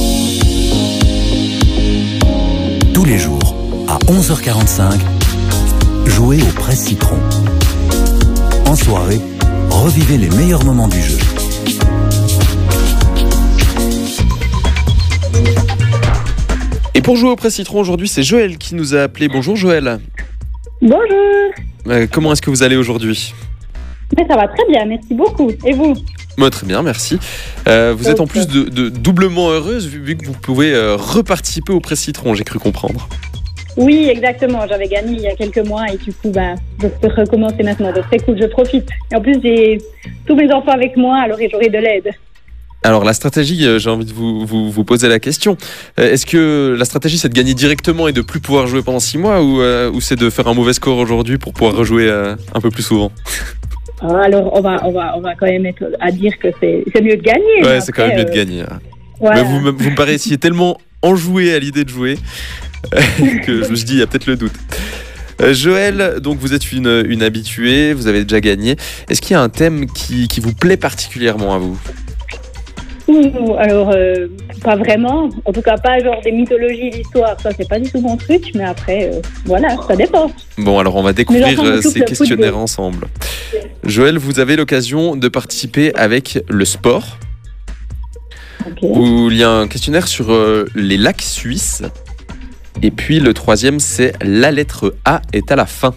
Speaker 3: Tous les jours, à onze heures quarante-cinq, jouez au presse citron. En soirée, revivez les meilleurs moments du jeu.
Speaker 5: Et pour jouer au presse citron aujourd'hui, c'est Joël qui nous a appelé. Bonjour Joël.
Speaker 1: Bonjour.
Speaker 5: Euh, comment est-ce que vous allez aujourd'hui?
Speaker 1: Mais ça va très bien, merci beaucoup. Et vous?
Speaker 5: Moi, très bien, merci. Euh, vous okay. êtes en plus de, de doublement heureuse vu, vu que vous pouvez euh, reparticiper au presse citron, j'ai cru comprendre.
Speaker 1: Oui, exactement. J'avais gagné il y a quelques mois et du coup, bah, je peux recommencer maintenant. Donc c'est cool, je profite. Et en plus, j'ai tous mes enfants avec moi, alors j'aurai de l'aide.
Speaker 5: Alors la stratégie, euh, j'ai envie de vous, vous, vous poser la question. Euh, est-ce que la stratégie, c'est de gagner directement et de plus pouvoir jouer pendant six mois ou, euh, ou c'est de faire un mauvais score aujourd'hui pour pouvoir rejouer euh, un peu plus souvent?
Speaker 1: Alors on va, on va, on va quand même être à dire que c'est, c'est mieux de gagner.
Speaker 5: Ouais, c'est quand même mieux euh... de gagner. Voilà. Mais vous, vous me paraissiez tellement enjoué à l'idée de jouer que je me suis dit, il y a peut-être le doute. Euh, Joël, donc vous êtes une, une habituée, vous avez déjà gagné. Est-ce qu'il y a un thème qui, qui vous plaît particulièrement à vous?
Speaker 1: Ouh, alors, euh, pas vraiment. En tout cas, pas genre des mythologies, l'histoire. Ça, c'est pas du tout mon truc. Mais après, euh, voilà, ça dépend.
Speaker 5: Bon, alors on va découvrir euh, ces questionnaires football. Ensemble. Joël, vous avez l'occasion de participer avec le sport.
Speaker 1: Okay.
Speaker 5: Où il y a un questionnaire sur euh, les lacs suisses. Et puis le troisième, c'est la lettre A est à la fin.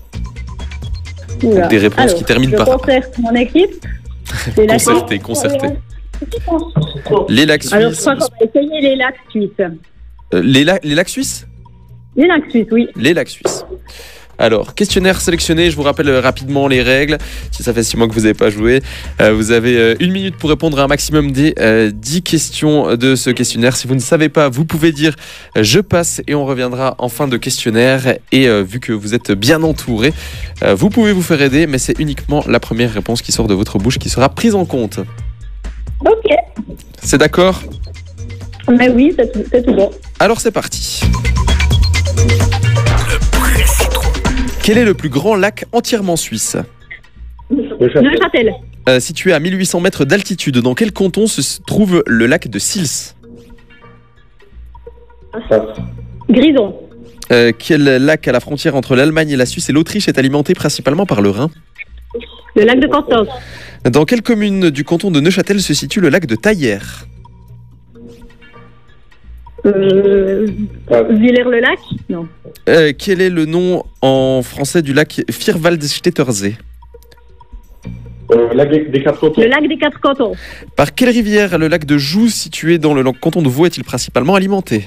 Speaker 1: Oula.
Speaker 5: Des réponses
Speaker 1: alors,
Speaker 5: qui terminent
Speaker 1: je
Speaker 5: par...
Speaker 1: Je concerte mon équipe.
Speaker 5: Concerté, concerté. Les lacs suisses.
Speaker 1: Alors, je crois qu'on va essayer les lacs suisses.
Speaker 5: Euh, les, la- les lacs suisses
Speaker 1: Les lacs suisses, oui.
Speaker 5: Les lacs suisses. Alors, questionnaire sélectionné, je vous rappelle rapidement les règles. Si ça fait six mois que vous n'avez pas joué, euh, vous avez euh, une minute pour répondre à un maximum des euh, dix questions de ce questionnaire. Si vous ne savez pas, vous pouvez dire euh, je passe et on reviendra en fin de questionnaire. Et euh, vu que vous êtes bien entouré, euh, vous pouvez vous faire aider, mais c'est uniquement la première réponse qui sort de votre bouche qui sera prise en compte.
Speaker 1: Ok.
Speaker 5: C'est d'accord ?
Speaker 1: Mais oui, c'est tout, c'est tout bon.
Speaker 5: Alors c'est parti. Quel est le plus grand lac entièrement suisse?
Speaker 1: Neuchâtel.
Speaker 5: Euh, situé à mille huit cents mètres d'altitude, dans quel canton se trouve le lac de Sils?
Speaker 1: Grison.
Speaker 5: Euh, quel lac à la frontière entre l'Allemagne et la Suisse et l'Autriche est alimenté principalement par le Rhin?
Speaker 1: Le lac de Constance.
Speaker 5: Dans quelle commune du canton de Neuchâtel se situe le lac de Taillère?
Speaker 1: Euh, Villers-le-Lac. Non.
Speaker 5: Euh, quel est le nom en français du lac Vierwaldstättersee?
Speaker 6: Euh, lac des, des quatre cantons.
Speaker 1: Le lac des quatre cantons.
Speaker 5: Par quelle rivière le lac de Joux, situé dans le canton de Vaud, est-il principalement alimenté?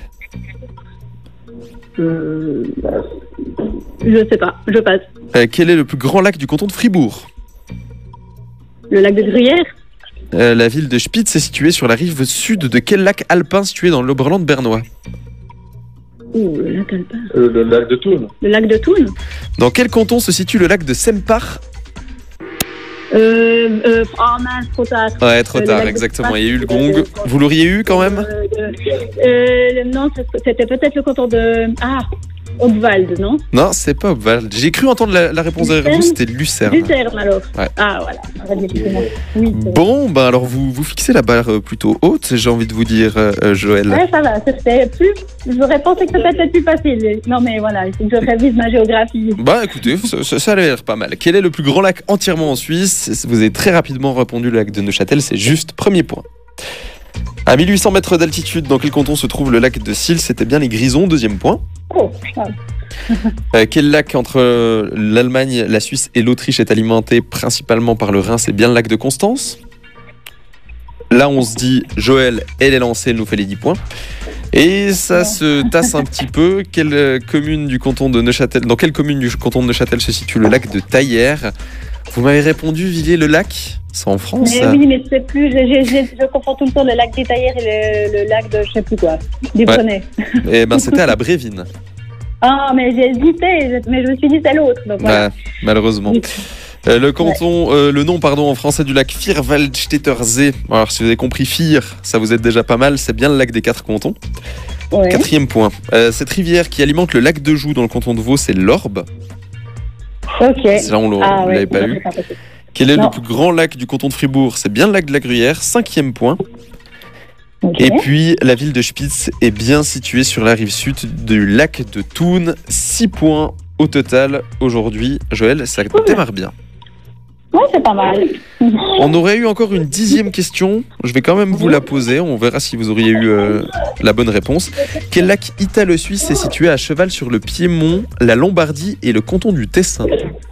Speaker 1: Euh, je sais pas, je passe.
Speaker 5: Euh, quel est le plus grand lac du canton de Fribourg?
Speaker 1: Le lac de Gruyère.
Speaker 5: Euh, la ville de Spitz est située sur la rive sud de quel lac alpin situé dans l'Oberland bernois?
Speaker 1: Ouh, le lac alpin.
Speaker 6: Euh, le lac de Thun.
Speaker 1: Le lac de Thun.
Speaker 5: Dans quel canton se situe le lac de Sempach?
Speaker 1: Euh, euh, oh mince, trop tard.
Speaker 5: Ouais, trop
Speaker 1: Euh, le
Speaker 5: tard,
Speaker 1: lac de
Speaker 5: exactement.
Speaker 1: Sempach.
Speaker 5: Il y a eu le gong. Vous l'auriez eu quand même?
Speaker 1: Euh, euh, non, c'était peut-être le canton de... Ah, Obwald, non?
Speaker 5: Non, c'est pas Obwald. J'ai cru entendre la, la réponse derrière vous, c'était Lucerne.
Speaker 1: Lucerne, alors.
Speaker 5: Ouais.
Speaker 1: Ah, voilà. Excusez-moi. Oui, c'est vrai.
Speaker 5: Bon, ben alors vous, vous fixez la barre euh, plutôt haute, j'ai envie de vous dire, euh, Joël.
Speaker 1: Ouais, ça va. C'était plus... J'aurais pensé que c'était peut-être plus facile. Non, mais voilà, il faut que je révise ma géographie.
Speaker 5: Bah écoutez, ça, ça, ça a l'air pas mal. Quel est le plus grand lac entièrement en Suisse? Vous avez très rapidement répondu le lac de Neuchâtel, c'est juste premier point. À mille huit cents mètres d'altitude, dans quel canton se trouve le lac de Sils? C'était bien les Grisons, deuxième point.
Speaker 1: Oh, ah.
Speaker 5: Euh, quel lac entre euh, l'Allemagne, la Suisse et l'Autriche est alimenté principalement par le Rhin? C'est bien le lac de Constance. Là, on se dit, Joël, elle est lancée, elle nous fait les dix points. Et ça se tasse un petit peu. Quelle euh, commune du canton de Neuchâtel, dans quelle commune du canton de Neuchâtel se situe le lac de Taillère? Vous m'avez répondu Villers-le-Lac. C'est en France,
Speaker 1: Mais
Speaker 5: ça.
Speaker 1: oui, mais je sais plus. Je, je, je, je confonds tout le temps le lac des Taillères et le, le lac de je sais plus quoi. Des
Speaker 5: Ouais.
Speaker 1: Brenets.
Speaker 5: Eh ben, c'était à la Brévine.
Speaker 1: Ah, mais j'ai hésité, je- mais je me suis dit c'est l'autre. Donc voilà.
Speaker 5: Ouais, malheureusement.
Speaker 1: Oui.
Speaker 5: Euh, le canton, euh, le nom pardon en français du lac Vierwaldstättersee. Alors si vous avez compris Vier, ça vous aide déjà pas mal. C'est bien le lac des quatre cantons.
Speaker 1: Ouais.
Speaker 5: Quatrième point. Euh, cette rivière qui alimente le lac de Joux dans le canton de Vaud, c'est l'Orbe.
Speaker 1: Ok.
Speaker 5: Ça on l'a-
Speaker 1: Ah,
Speaker 5: vous
Speaker 1: ouais,
Speaker 5: l'avez pas
Speaker 1: non,
Speaker 5: eu.
Speaker 1: c'est pas possible.
Speaker 5: Quel est
Speaker 1: Non.
Speaker 5: le plus grand lac du canton de Fribourg? C'est bien le lac de la Gruyère. Cinquième point.
Speaker 1: Ok.
Speaker 5: Et puis la ville de Spitz est bien située sur la rive sud du lac de Thun. Six points au total aujourd'hui. Joël, ça démarre bien.
Speaker 1: Ouais, c'est pas mal.
Speaker 5: On aurait eu encore une dixième question. Je vais quand même vous la poser. On verra si vous auriez eu euh, la bonne réponse. Quel lac italo-suisse est situé à cheval sur le Piémont, la Lombardie et le canton du Tessin?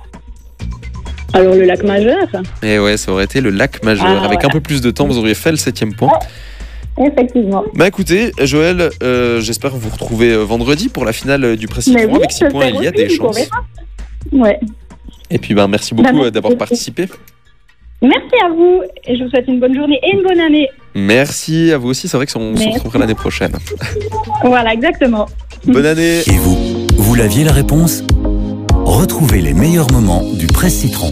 Speaker 1: Alors, le lac majeur,
Speaker 5: Et ouais, ça aurait été le lac majeur.
Speaker 1: Ah,
Speaker 5: Avec
Speaker 1: voilà.
Speaker 5: un peu plus de temps, vous auriez fait le septième point.
Speaker 1: effectivement.
Speaker 5: Bah écoutez, Joël, euh, j'espère vous retrouver euh, vendredi pour la finale du Précis
Speaker 1: Mais
Speaker 5: Citron.
Speaker 1: oui,
Speaker 5: Avec six
Speaker 1: je
Speaker 5: points,
Speaker 1: l'espère
Speaker 5: il y a
Speaker 1: aussi,
Speaker 5: des
Speaker 1: du coup, on
Speaker 5: chances.
Speaker 1: verra. Ouais.
Speaker 5: Et puis bah, merci beaucoup
Speaker 1: Bah, merci
Speaker 5: euh, d'avoir
Speaker 1: beaucoup.
Speaker 5: participé.
Speaker 1: Merci à vous et je vous souhaite une bonne journée et une bonne année.
Speaker 5: Merci à vous aussi. C'est vrai qu'on se
Speaker 1: Merci.
Speaker 5: retrouvera l'année prochaine.
Speaker 1: Voilà, exactement.
Speaker 5: Bonne année.
Speaker 3: Et vous, vous l'aviez la réponse? Retrouvez les meilleurs moments du Presse Citron.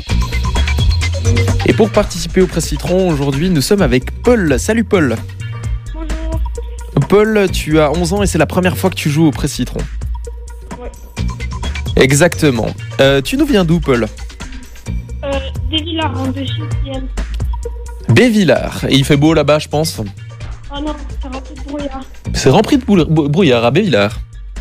Speaker 5: Et pour participer au Presse Citron, aujourd'hui, nous sommes avec Paul. Salut Paul.
Speaker 7: Bonjour.
Speaker 5: Paul, tu as onze ans et c'est la première fois que tu joues au Presse Citron.
Speaker 7: Ouais.
Speaker 5: Exactement. Euh, tu nous viens d'où, Paul?
Speaker 7: Euh, des Villars en deux sixième.
Speaker 5: Bévillard. Et il fait beau là-bas, je pense.
Speaker 7: Oh non, c'est rempli de brouillard.
Speaker 5: C'est rempli de boule- bou- brouillard à Bévillard.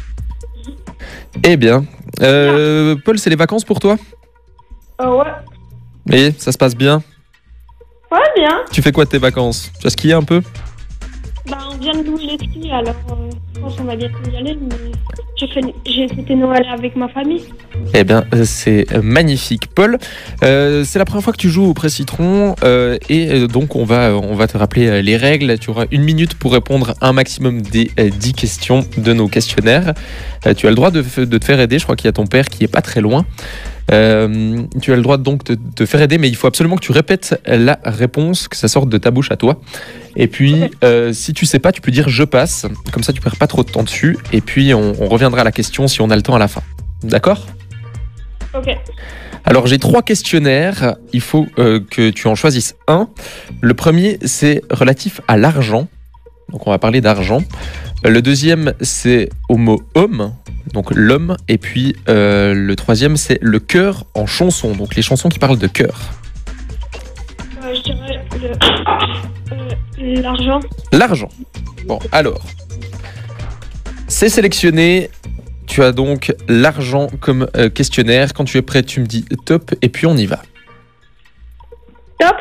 Speaker 5: Eh bien, euh, Paul, c'est les vacances pour toi?
Speaker 7: Euh, ouais.
Speaker 5: Et ça se passe bien?
Speaker 7: Ouais, bien.
Speaker 5: Tu fais quoi de tes vacances? Tu as skié un peu?
Speaker 7: Bah, on vient de louer les skis, alors euh, je pense qu'on va bientôt y aller, mais j'ai fait, j'ai fêté Noël avec ma famille.
Speaker 5: Eh bien, euh, c'est euh, magnifique. Paul, euh, c'est la première fois que tu joues au Presse Citron euh, et euh, donc on va, on va te rappeler euh, les règles. Tu auras une minute pour répondre à un maximum des euh, dix questions de nos questionnaires. Euh, tu as le droit de, f- de te faire aider. Je crois qu'il y a ton père qui est pas très loin. Euh, tu as le droit donc de te faire aider, mais il faut absolument que tu répètes la réponse, que ça sorte de ta bouche à toi. Et puis, euh, si tu sais pas, tu peux dire je passe. Comme ça, tu perds pas trop de temps dessus. Et puis, on, on reviendra à la question si on a le temps à la fin. D'accord ?
Speaker 7: Ok.
Speaker 5: Alors, j'ai trois questionnaires. Il faut euh, que tu en choisisses un. Le premier, c'est relatif à l'argent. Donc, on va parler d'argent. Le deuxième, c'est au mot homme, donc l'homme. Et puis euh, le troisième, c'est le cœur en chanson, donc les chansons qui parlent de cœur.
Speaker 7: Euh, je dirais le- euh, l'argent.
Speaker 5: L'argent. Bon, alors, c'est sélectionné. Tu as donc l'argent comme euh, questionnaire. Quand tu es prêt, tu me dis top et puis on y va.
Speaker 7: Top.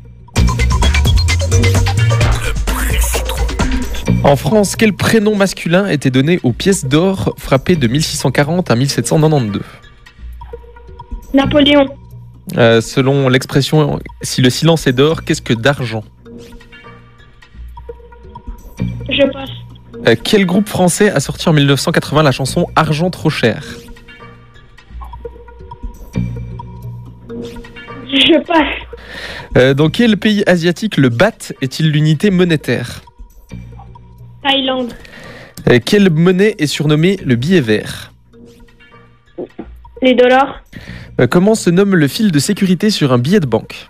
Speaker 5: En France, quel prénom masculin était donné aux pièces d'or frappées de mille six cent quarante à mille sept cent quatre-vingt-douze?
Speaker 7: Napoléon.
Speaker 5: Euh, selon l'expression « si le silence est d'or, qu'est-ce que d'argent »
Speaker 7: Je passe.
Speaker 5: Euh, Quel groupe français a sorti en mille neuf cent quatre-vingts la chanson « Argent trop cher »
Speaker 7: Je passe.
Speaker 5: Euh, Dans quel pays asiatique le baht est-il l'unité monétaire?
Speaker 7: Thaïlande.
Speaker 5: Euh, Quelle monnaie est surnommée le billet vert?
Speaker 7: Les dollars.
Speaker 5: Euh, Comment se nomme le fil de sécurité sur un billet de banque?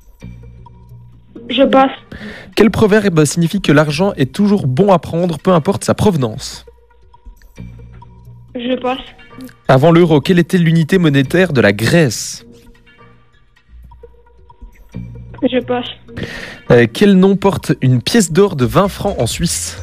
Speaker 7: Je passe.
Speaker 5: Quel proverbe signifie que l'argent est toujours bon à prendre, peu importe sa provenance?
Speaker 7: Je passe.
Speaker 5: Avant l'euro, quelle était l'unité monétaire de la Grèce?
Speaker 7: Je passe.
Speaker 5: Euh, Quel nom porte une pièce d'or de vingt francs en Suisse?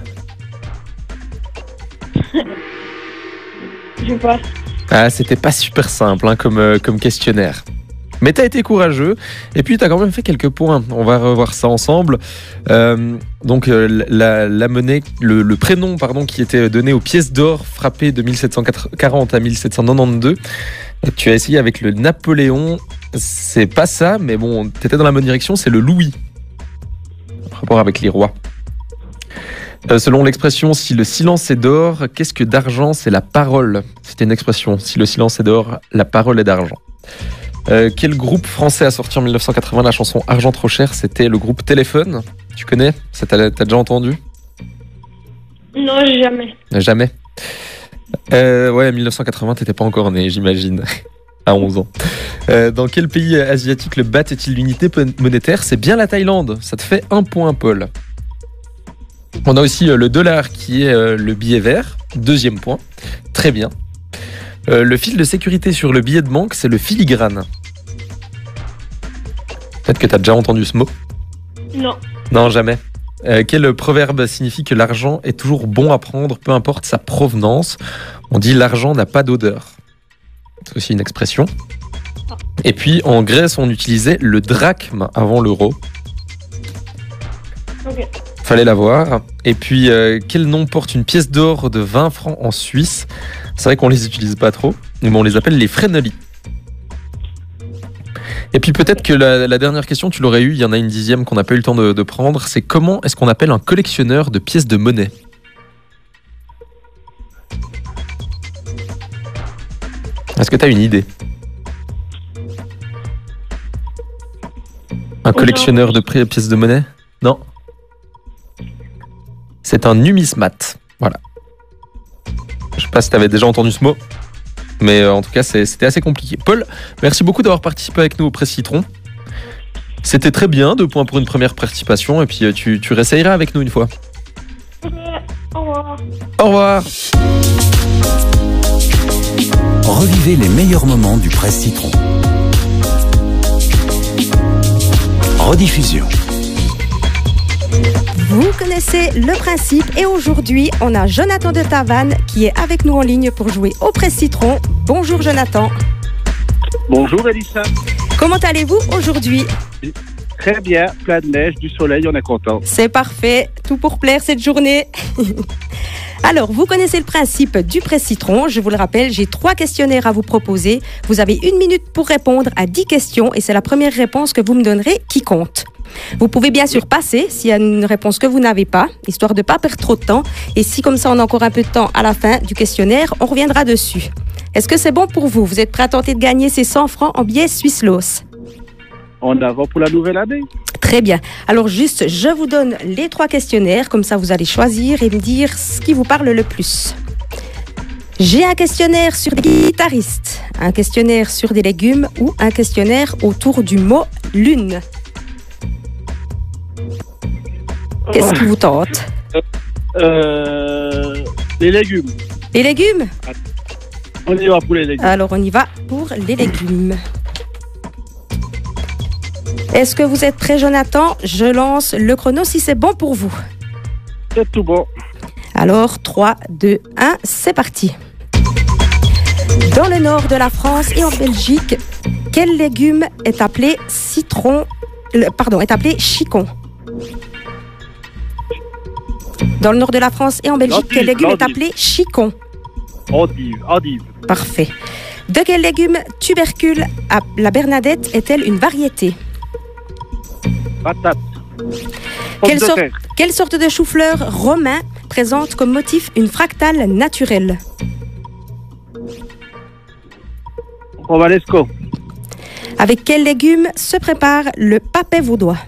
Speaker 7: Je passe.
Speaker 5: Ah, c'était pas super simple hein, comme, euh, comme questionnaire. Mais t'as été courageux et puis t'as quand même fait quelques points. On va revoir ça ensemble. Euh, donc euh, la, la monnaie, le, le prénom pardon qui était donné aux pièces d'or frappées de mille sept cent quarante à mille sept cent quatre-vingt-douze. Tu as essayé avec le Napoléon. C'est pas ça, mais bon, t'étais dans la bonne direction. C'est le Louis. En rapport avec les rois. Euh, selon l'expression, si le silence est d'or, qu'est-ce que d'argent? C'est la parole. C'était une expression. Si le silence est d'or, la parole est d'argent. Euh, quel groupe français a sorti en mille neuf cent quatre-vingts la chanson Argent trop cher? C'était le groupe Téléphone. Tu connais? Ça T'as t'as déjà entendu?
Speaker 7: Non, jamais.
Speaker 5: Jamais. Euh, ouais, mille neuf cent quatre-vingts, t'étais pas encore né, j'imagine. À onze ans. Euh, dans quel pays asiatique le baht est-il l'unité monétaire? C'est bien la Thaïlande. Ça te fait un point, Paul. On a aussi euh, le dollar qui est euh, le billet vert. Deuxième point. Très bien. Euh, le fil de sécurité sur le billet de banque, c'est le filigrane. Peut-être que tu as déjà entendu ce mot.
Speaker 7: Non.
Speaker 5: Non, jamais. Euh, quel proverbe signifie que l'argent est toujours bon à prendre, peu importe sa provenance? On dit l'argent n'a pas d'odeur. C'est aussi une expression. Et puis en Grèce, on utilisait le drachme avant l'euro.
Speaker 7: Ok.
Speaker 5: Fallait l'avoir. Et puis, euh, quel nom porte une pièce d'or de vingt francs en Suisse? C'est vrai qu'on les utilise pas trop, mais bon, on les appelle les frénolis. Et puis peut-être que la, la dernière question, tu l'aurais eu, il y en a une dixième qu'on n'a pas eu le temps de, de prendre, c'est comment est-ce qu'on appelle un collectionneur de pièces de monnaie? Est-ce que tu as une idée? Un collectionneur de pièces de monnaie? Non. C'est un numismate. Voilà. Je sais pas si tu avais déjà entendu ce mot, mais euh, en tout cas, c'est- c'était assez compliqué. Paul, merci beaucoup d'avoir participé avec nous au Presse Citron. C'était très bien, deux points pour une première participation, et puis euh, tu, tu réessayeras avec nous une fois.
Speaker 7: Ok. Au revoir.
Speaker 5: Au revoir.
Speaker 3: Revivez les meilleurs moments du Presse Citron. Rediffusion.
Speaker 9: Vous connaissez le principe et aujourd'hui, on a Jonathan de Tavannes qui est avec nous en ligne pour jouer au Presse Citron. Bonjour Jonathan.
Speaker 6: Bonjour Elissa.
Speaker 9: Comment allez-vous aujourd'hui?
Speaker 6: Très bien, plein de neige, du soleil, on est content.
Speaker 9: C'est parfait, tout pour plaire cette journée. Alors, vous connaissez le principe du Presse Citron. Je vous le rappelle, j'ai trois questionnaires à vous proposer. Vous avez une minute pour répondre à dix questions et c'est la première réponse que vous me donnerez qui compte. Vous pouvez bien sûr passer s'il y a une réponse que vous n'avez pas, histoire de ne pas perdre trop de temps. Et si comme ça on a encore un peu de temps à la fin du questionnaire, on reviendra dessus. Est-ce que c'est bon pour vous? Vous êtes prêts à tenter de gagner ces cent francs en billets Swisslos?
Speaker 6: En avant pour la nouvelle année.
Speaker 9: Très bien. Alors juste, je vous donne les trois questionnaires, comme ça vous allez choisir et me dire ce qui vous parle le plus. J'ai un questionnaire sur des guitaristes, un questionnaire sur des légumes ou un questionnaire autour du mot lune. Qu'est-ce qui vous tente?
Speaker 10: Euh, les légumes.
Speaker 9: Les légumes?
Speaker 10: On y va pour les légumes.
Speaker 9: Alors, on y va pour les légumes. Est-ce que vous êtes prêt, Jonathan? Je lance le chrono si c'est bon pour vous.
Speaker 10: C'est tout bon.
Speaker 9: Alors, trois, deux, un, c'est parti. Dans le nord de la France et en Belgique, quel légume est appelé citron, le- pardon, est appelé chicon? Dans le nord de la France et en Belgique,
Speaker 10: L'endive,
Speaker 9: quel légume est
Speaker 10: l'endive.
Speaker 9: appelé chicon?
Speaker 10: Endive, endive.
Speaker 9: Parfait. De quel légume tubercule à la Bernadette est-elle une variété?
Speaker 10: Patate.
Speaker 9: Quelle,
Speaker 10: Pomme de
Speaker 9: sorte-
Speaker 10: terre.
Speaker 9: quelle sorte de chou-fleur romain présente comme motif une fractale naturelle?
Speaker 10: Romanesco.
Speaker 9: Avec quel légume se prépare le papet vaudois?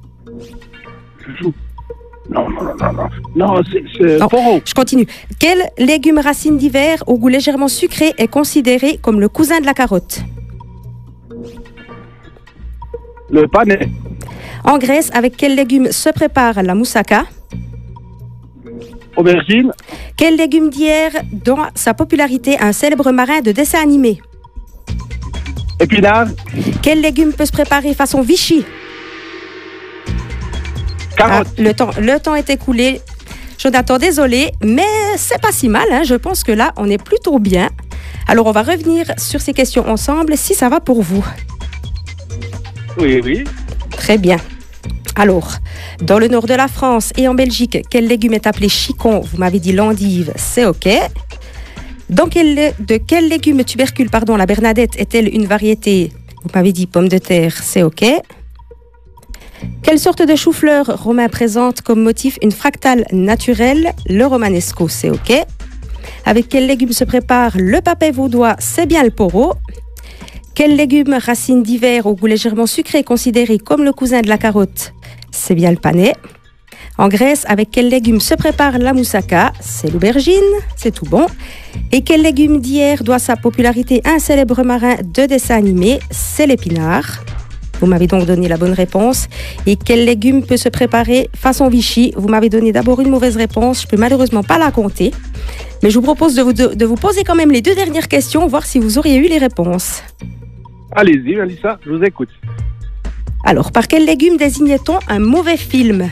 Speaker 10: Non, non, non, non. Non, c'est, c'est
Speaker 9: Non,
Speaker 10: poro.
Speaker 9: je continue. Quel légume racine d'hiver au goût légèrement sucré est considéré comme le cousin de la carotte?
Speaker 10: Le panais.
Speaker 9: En Grèce, avec quel légume se prépare la moussaka?
Speaker 10: Aubergine.
Speaker 9: Quel légume d'hier doit sa popularité à un célèbre marin de dessin animé?
Speaker 10: Épinard.
Speaker 9: Quel légume peut se préparer façon Vichy?
Speaker 10: Carotte.
Speaker 9: Ah, le temps, le temps est écoulé. Jonathan, désolé, mais c'est pas si mal. Hein. Je pense que là, on est plutôt bien. Alors, on va revenir sur ces questions ensemble, si ça va pour vous.
Speaker 10: Oui, oui.
Speaker 9: Très bien. Alors, dans le nord de la France et en Belgique, quel légume est appelé chicon? Vous m'avez dit l'endive, c'est OK. Dans quel, de quel légume tubercule, pardon, la Bernadette est-elle une variété? Vous m'avez dit pomme de terre, c'est OK. Quelle sorte de chou-fleur romain présente comme motif une fractale naturelle? Le romanesco, c'est OK. Avec quel légume se prépare le papet vaudois? C'est bien le poro. Quel légume racine d'hiver au goût légèrement sucré considéré comme le cousin de la carotte? C'est bien le panais. En Grèce, avec quel légume se prépare la moussaka? C'est l'aubergine, c'est tout bon. Et quel légume d'hier doit sa popularité à un célèbre marin de dessin animé? C'est l'épinard. Vous m'avez donc donné la bonne réponse. Et quel légume peut se préparer façon Vichy? Vous m'avez donné d'abord une mauvaise réponse. Je ne peux malheureusement pas la compter. Mais je vous propose de vous, de, de vous poser quand même les deux dernières questions, voir si vous auriez eu les réponses.
Speaker 10: Allez-y, Mélissa, je vous écoute.
Speaker 9: Alors, par quel légume désignait-on un mauvais film?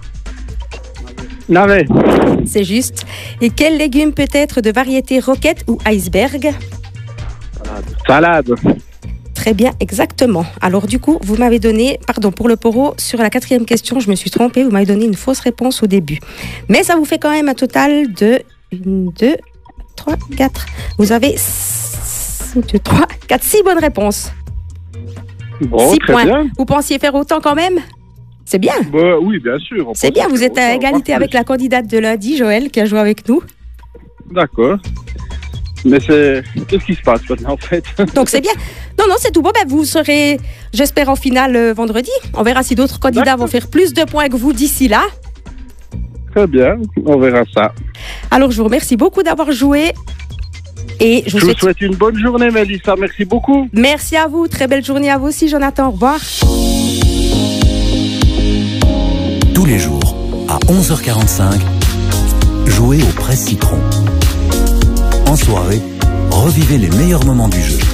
Speaker 10: Navet.
Speaker 9: C'est juste. Et quel légume peut être de variété roquette ou iceberg?
Speaker 10: Salade.
Speaker 9: Très bien, exactement. Alors du coup, vous m'avez donné, pardon, pour le poro, sur la quatrième question, je me suis trompée, vous m'avez donné une fausse réponse au début. Mais ça vous fait quand même un total de un, deux, trois, quatre. Vous avez deux, trois, quatre, six bonnes réponses.
Speaker 10: Bon,
Speaker 9: six
Speaker 10: très
Speaker 9: points.
Speaker 10: bien.
Speaker 9: Vous pensiez faire autant quand même? C'est bien.
Speaker 10: Bah, oui, bien sûr. on
Speaker 9: C'est
Speaker 10: pense
Speaker 9: bien, vous
Speaker 10: que
Speaker 9: êtes à
Speaker 10: autant,
Speaker 9: égalité
Speaker 10: pas
Speaker 9: avec
Speaker 10: plus.
Speaker 9: la candidate de lundi, Joël, qui a joué avec nous.
Speaker 10: D'accord. Mais c'est... Qu'est-ce qui se passe maintenant, en fait?
Speaker 9: Donc c'est bien. Non, non, c'est tout bon. Ben, vous serez, j'espère, en finale euh, vendredi. On verra si d'autres candidats
Speaker 10: D'accord.
Speaker 9: vont faire plus de points que vous d'ici là.
Speaker 10: Très bien, on verra ça.
Speaker 9: Alors, je vous remercie beaucoup d'avoir joué. Et je
Speaker 10: Je
Speaker 9: vous
Speaker 10: vous
Speaker 9: souhaite...
Speaker 10: souhaite une bonne journée, Mélissa. Merci beaucoup.
Speaker 9: Merci à vous. Très belle journée à vous aussi, Jonathan. Au revoir.
Speaker 3: Tous les jours, à onze heures quarante-cinq, jouez au Presse Citron. En soirée, revivez les meilleurs moments du jeu.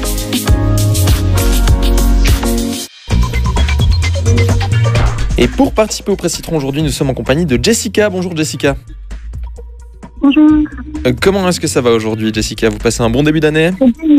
Speaker 5: Et pour participer au Presse Citron aujourd'hui, nous sommes en compagnie de Jessica. Bonjour Jessica.
Speaker 7: Bonjour.
Speaker 5: Euh, comment est-ce que ça va aujourd'hui, Jessica? Vous passez un bon début d'année?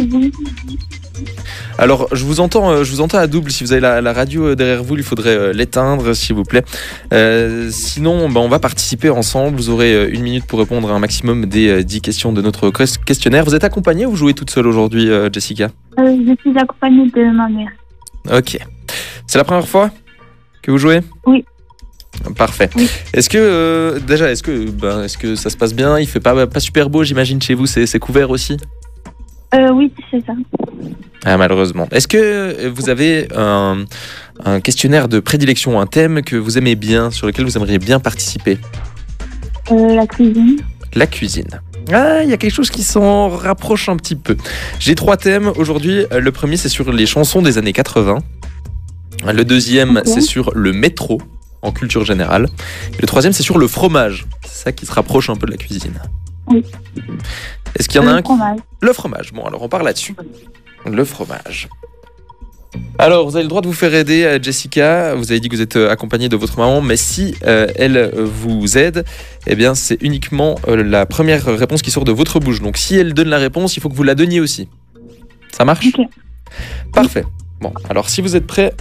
Speaker 5: Alors, je vous entends, euh, je vous entends à double. Si vous avez la, la radio euh, derrière vous, il faudrait euh, l'éteindre, s'il vous plaît. Euh, sinon, bah, on va participer ensemble. Vous aurez euh, une minute pour répondre à un maximum des euh, dix questions de notre ques- questionnaire. Vous êtes accompagnée ou vous jouez toute seule aujourd'hui, euh, Jessica?
Speaker 7: Euh, je suis accompagnée de ma mère.
Speaker 5: Ok. C'est la première fois que vous jouez?
Speaker 7: Oui.
Speaker 5: Parfait.
Speaker 7: Oui.
Speaker 5: Est-ce que euh, déjà, est-ce que, ben, est-ce que ça se passe bien? Il fait pas pas super beau, j'imagine, chez vous. C'est, c'est couvert aussi?
Speaker 7: Euh, oui, c'est ça.
Speaker 5: Ah, malheureusement. Est-ce que vous avez un, un questionnaire de prédilection, un thème que vous aimez bien, sur lequel vous aimeriez bien participer?
Speaker 7: Euh, la cuisine.
Speaker 5: La cuisine. Ah, il y a quelque chose qui s'en rapproche un petit peu. J'ai trois thèmes aujourd'hui. Le premier, c'est sur les chansons des années quatre-vingts. Le deuxième,
Speaker 7: Ok.
Speaker 5: c'est sur le métro. en culture générale. Et le troisième, c'est sur le fromage. C'est ça qui se rapproche un peu de la cuisine.
Speaker 1: Oui.
Speaker 5: Est-ce qu'il y en a
Speaker 1: Le
Speaker 5: un qui-
Speaker 1: fromage.
Speaker 5: Le fromage. Bon, alors on part là-dessus. Le fromage. Alors, vous avez le droit de vous faire aider, euh, Jessica. Vous avez dit que vous êtes euh, accompagnée de votre maman, mais si euh, elle euh, vous aide, eh bien, c'est uniquement euh, la première réponse qui sort de votre bouche. Donc, si elle donne la réponse, il faut que vous la donniez aussi. Ça marche ?
Speaker 1: Ok.
Speaker 5: Parfait. Bon, alors si vous êtes prêts,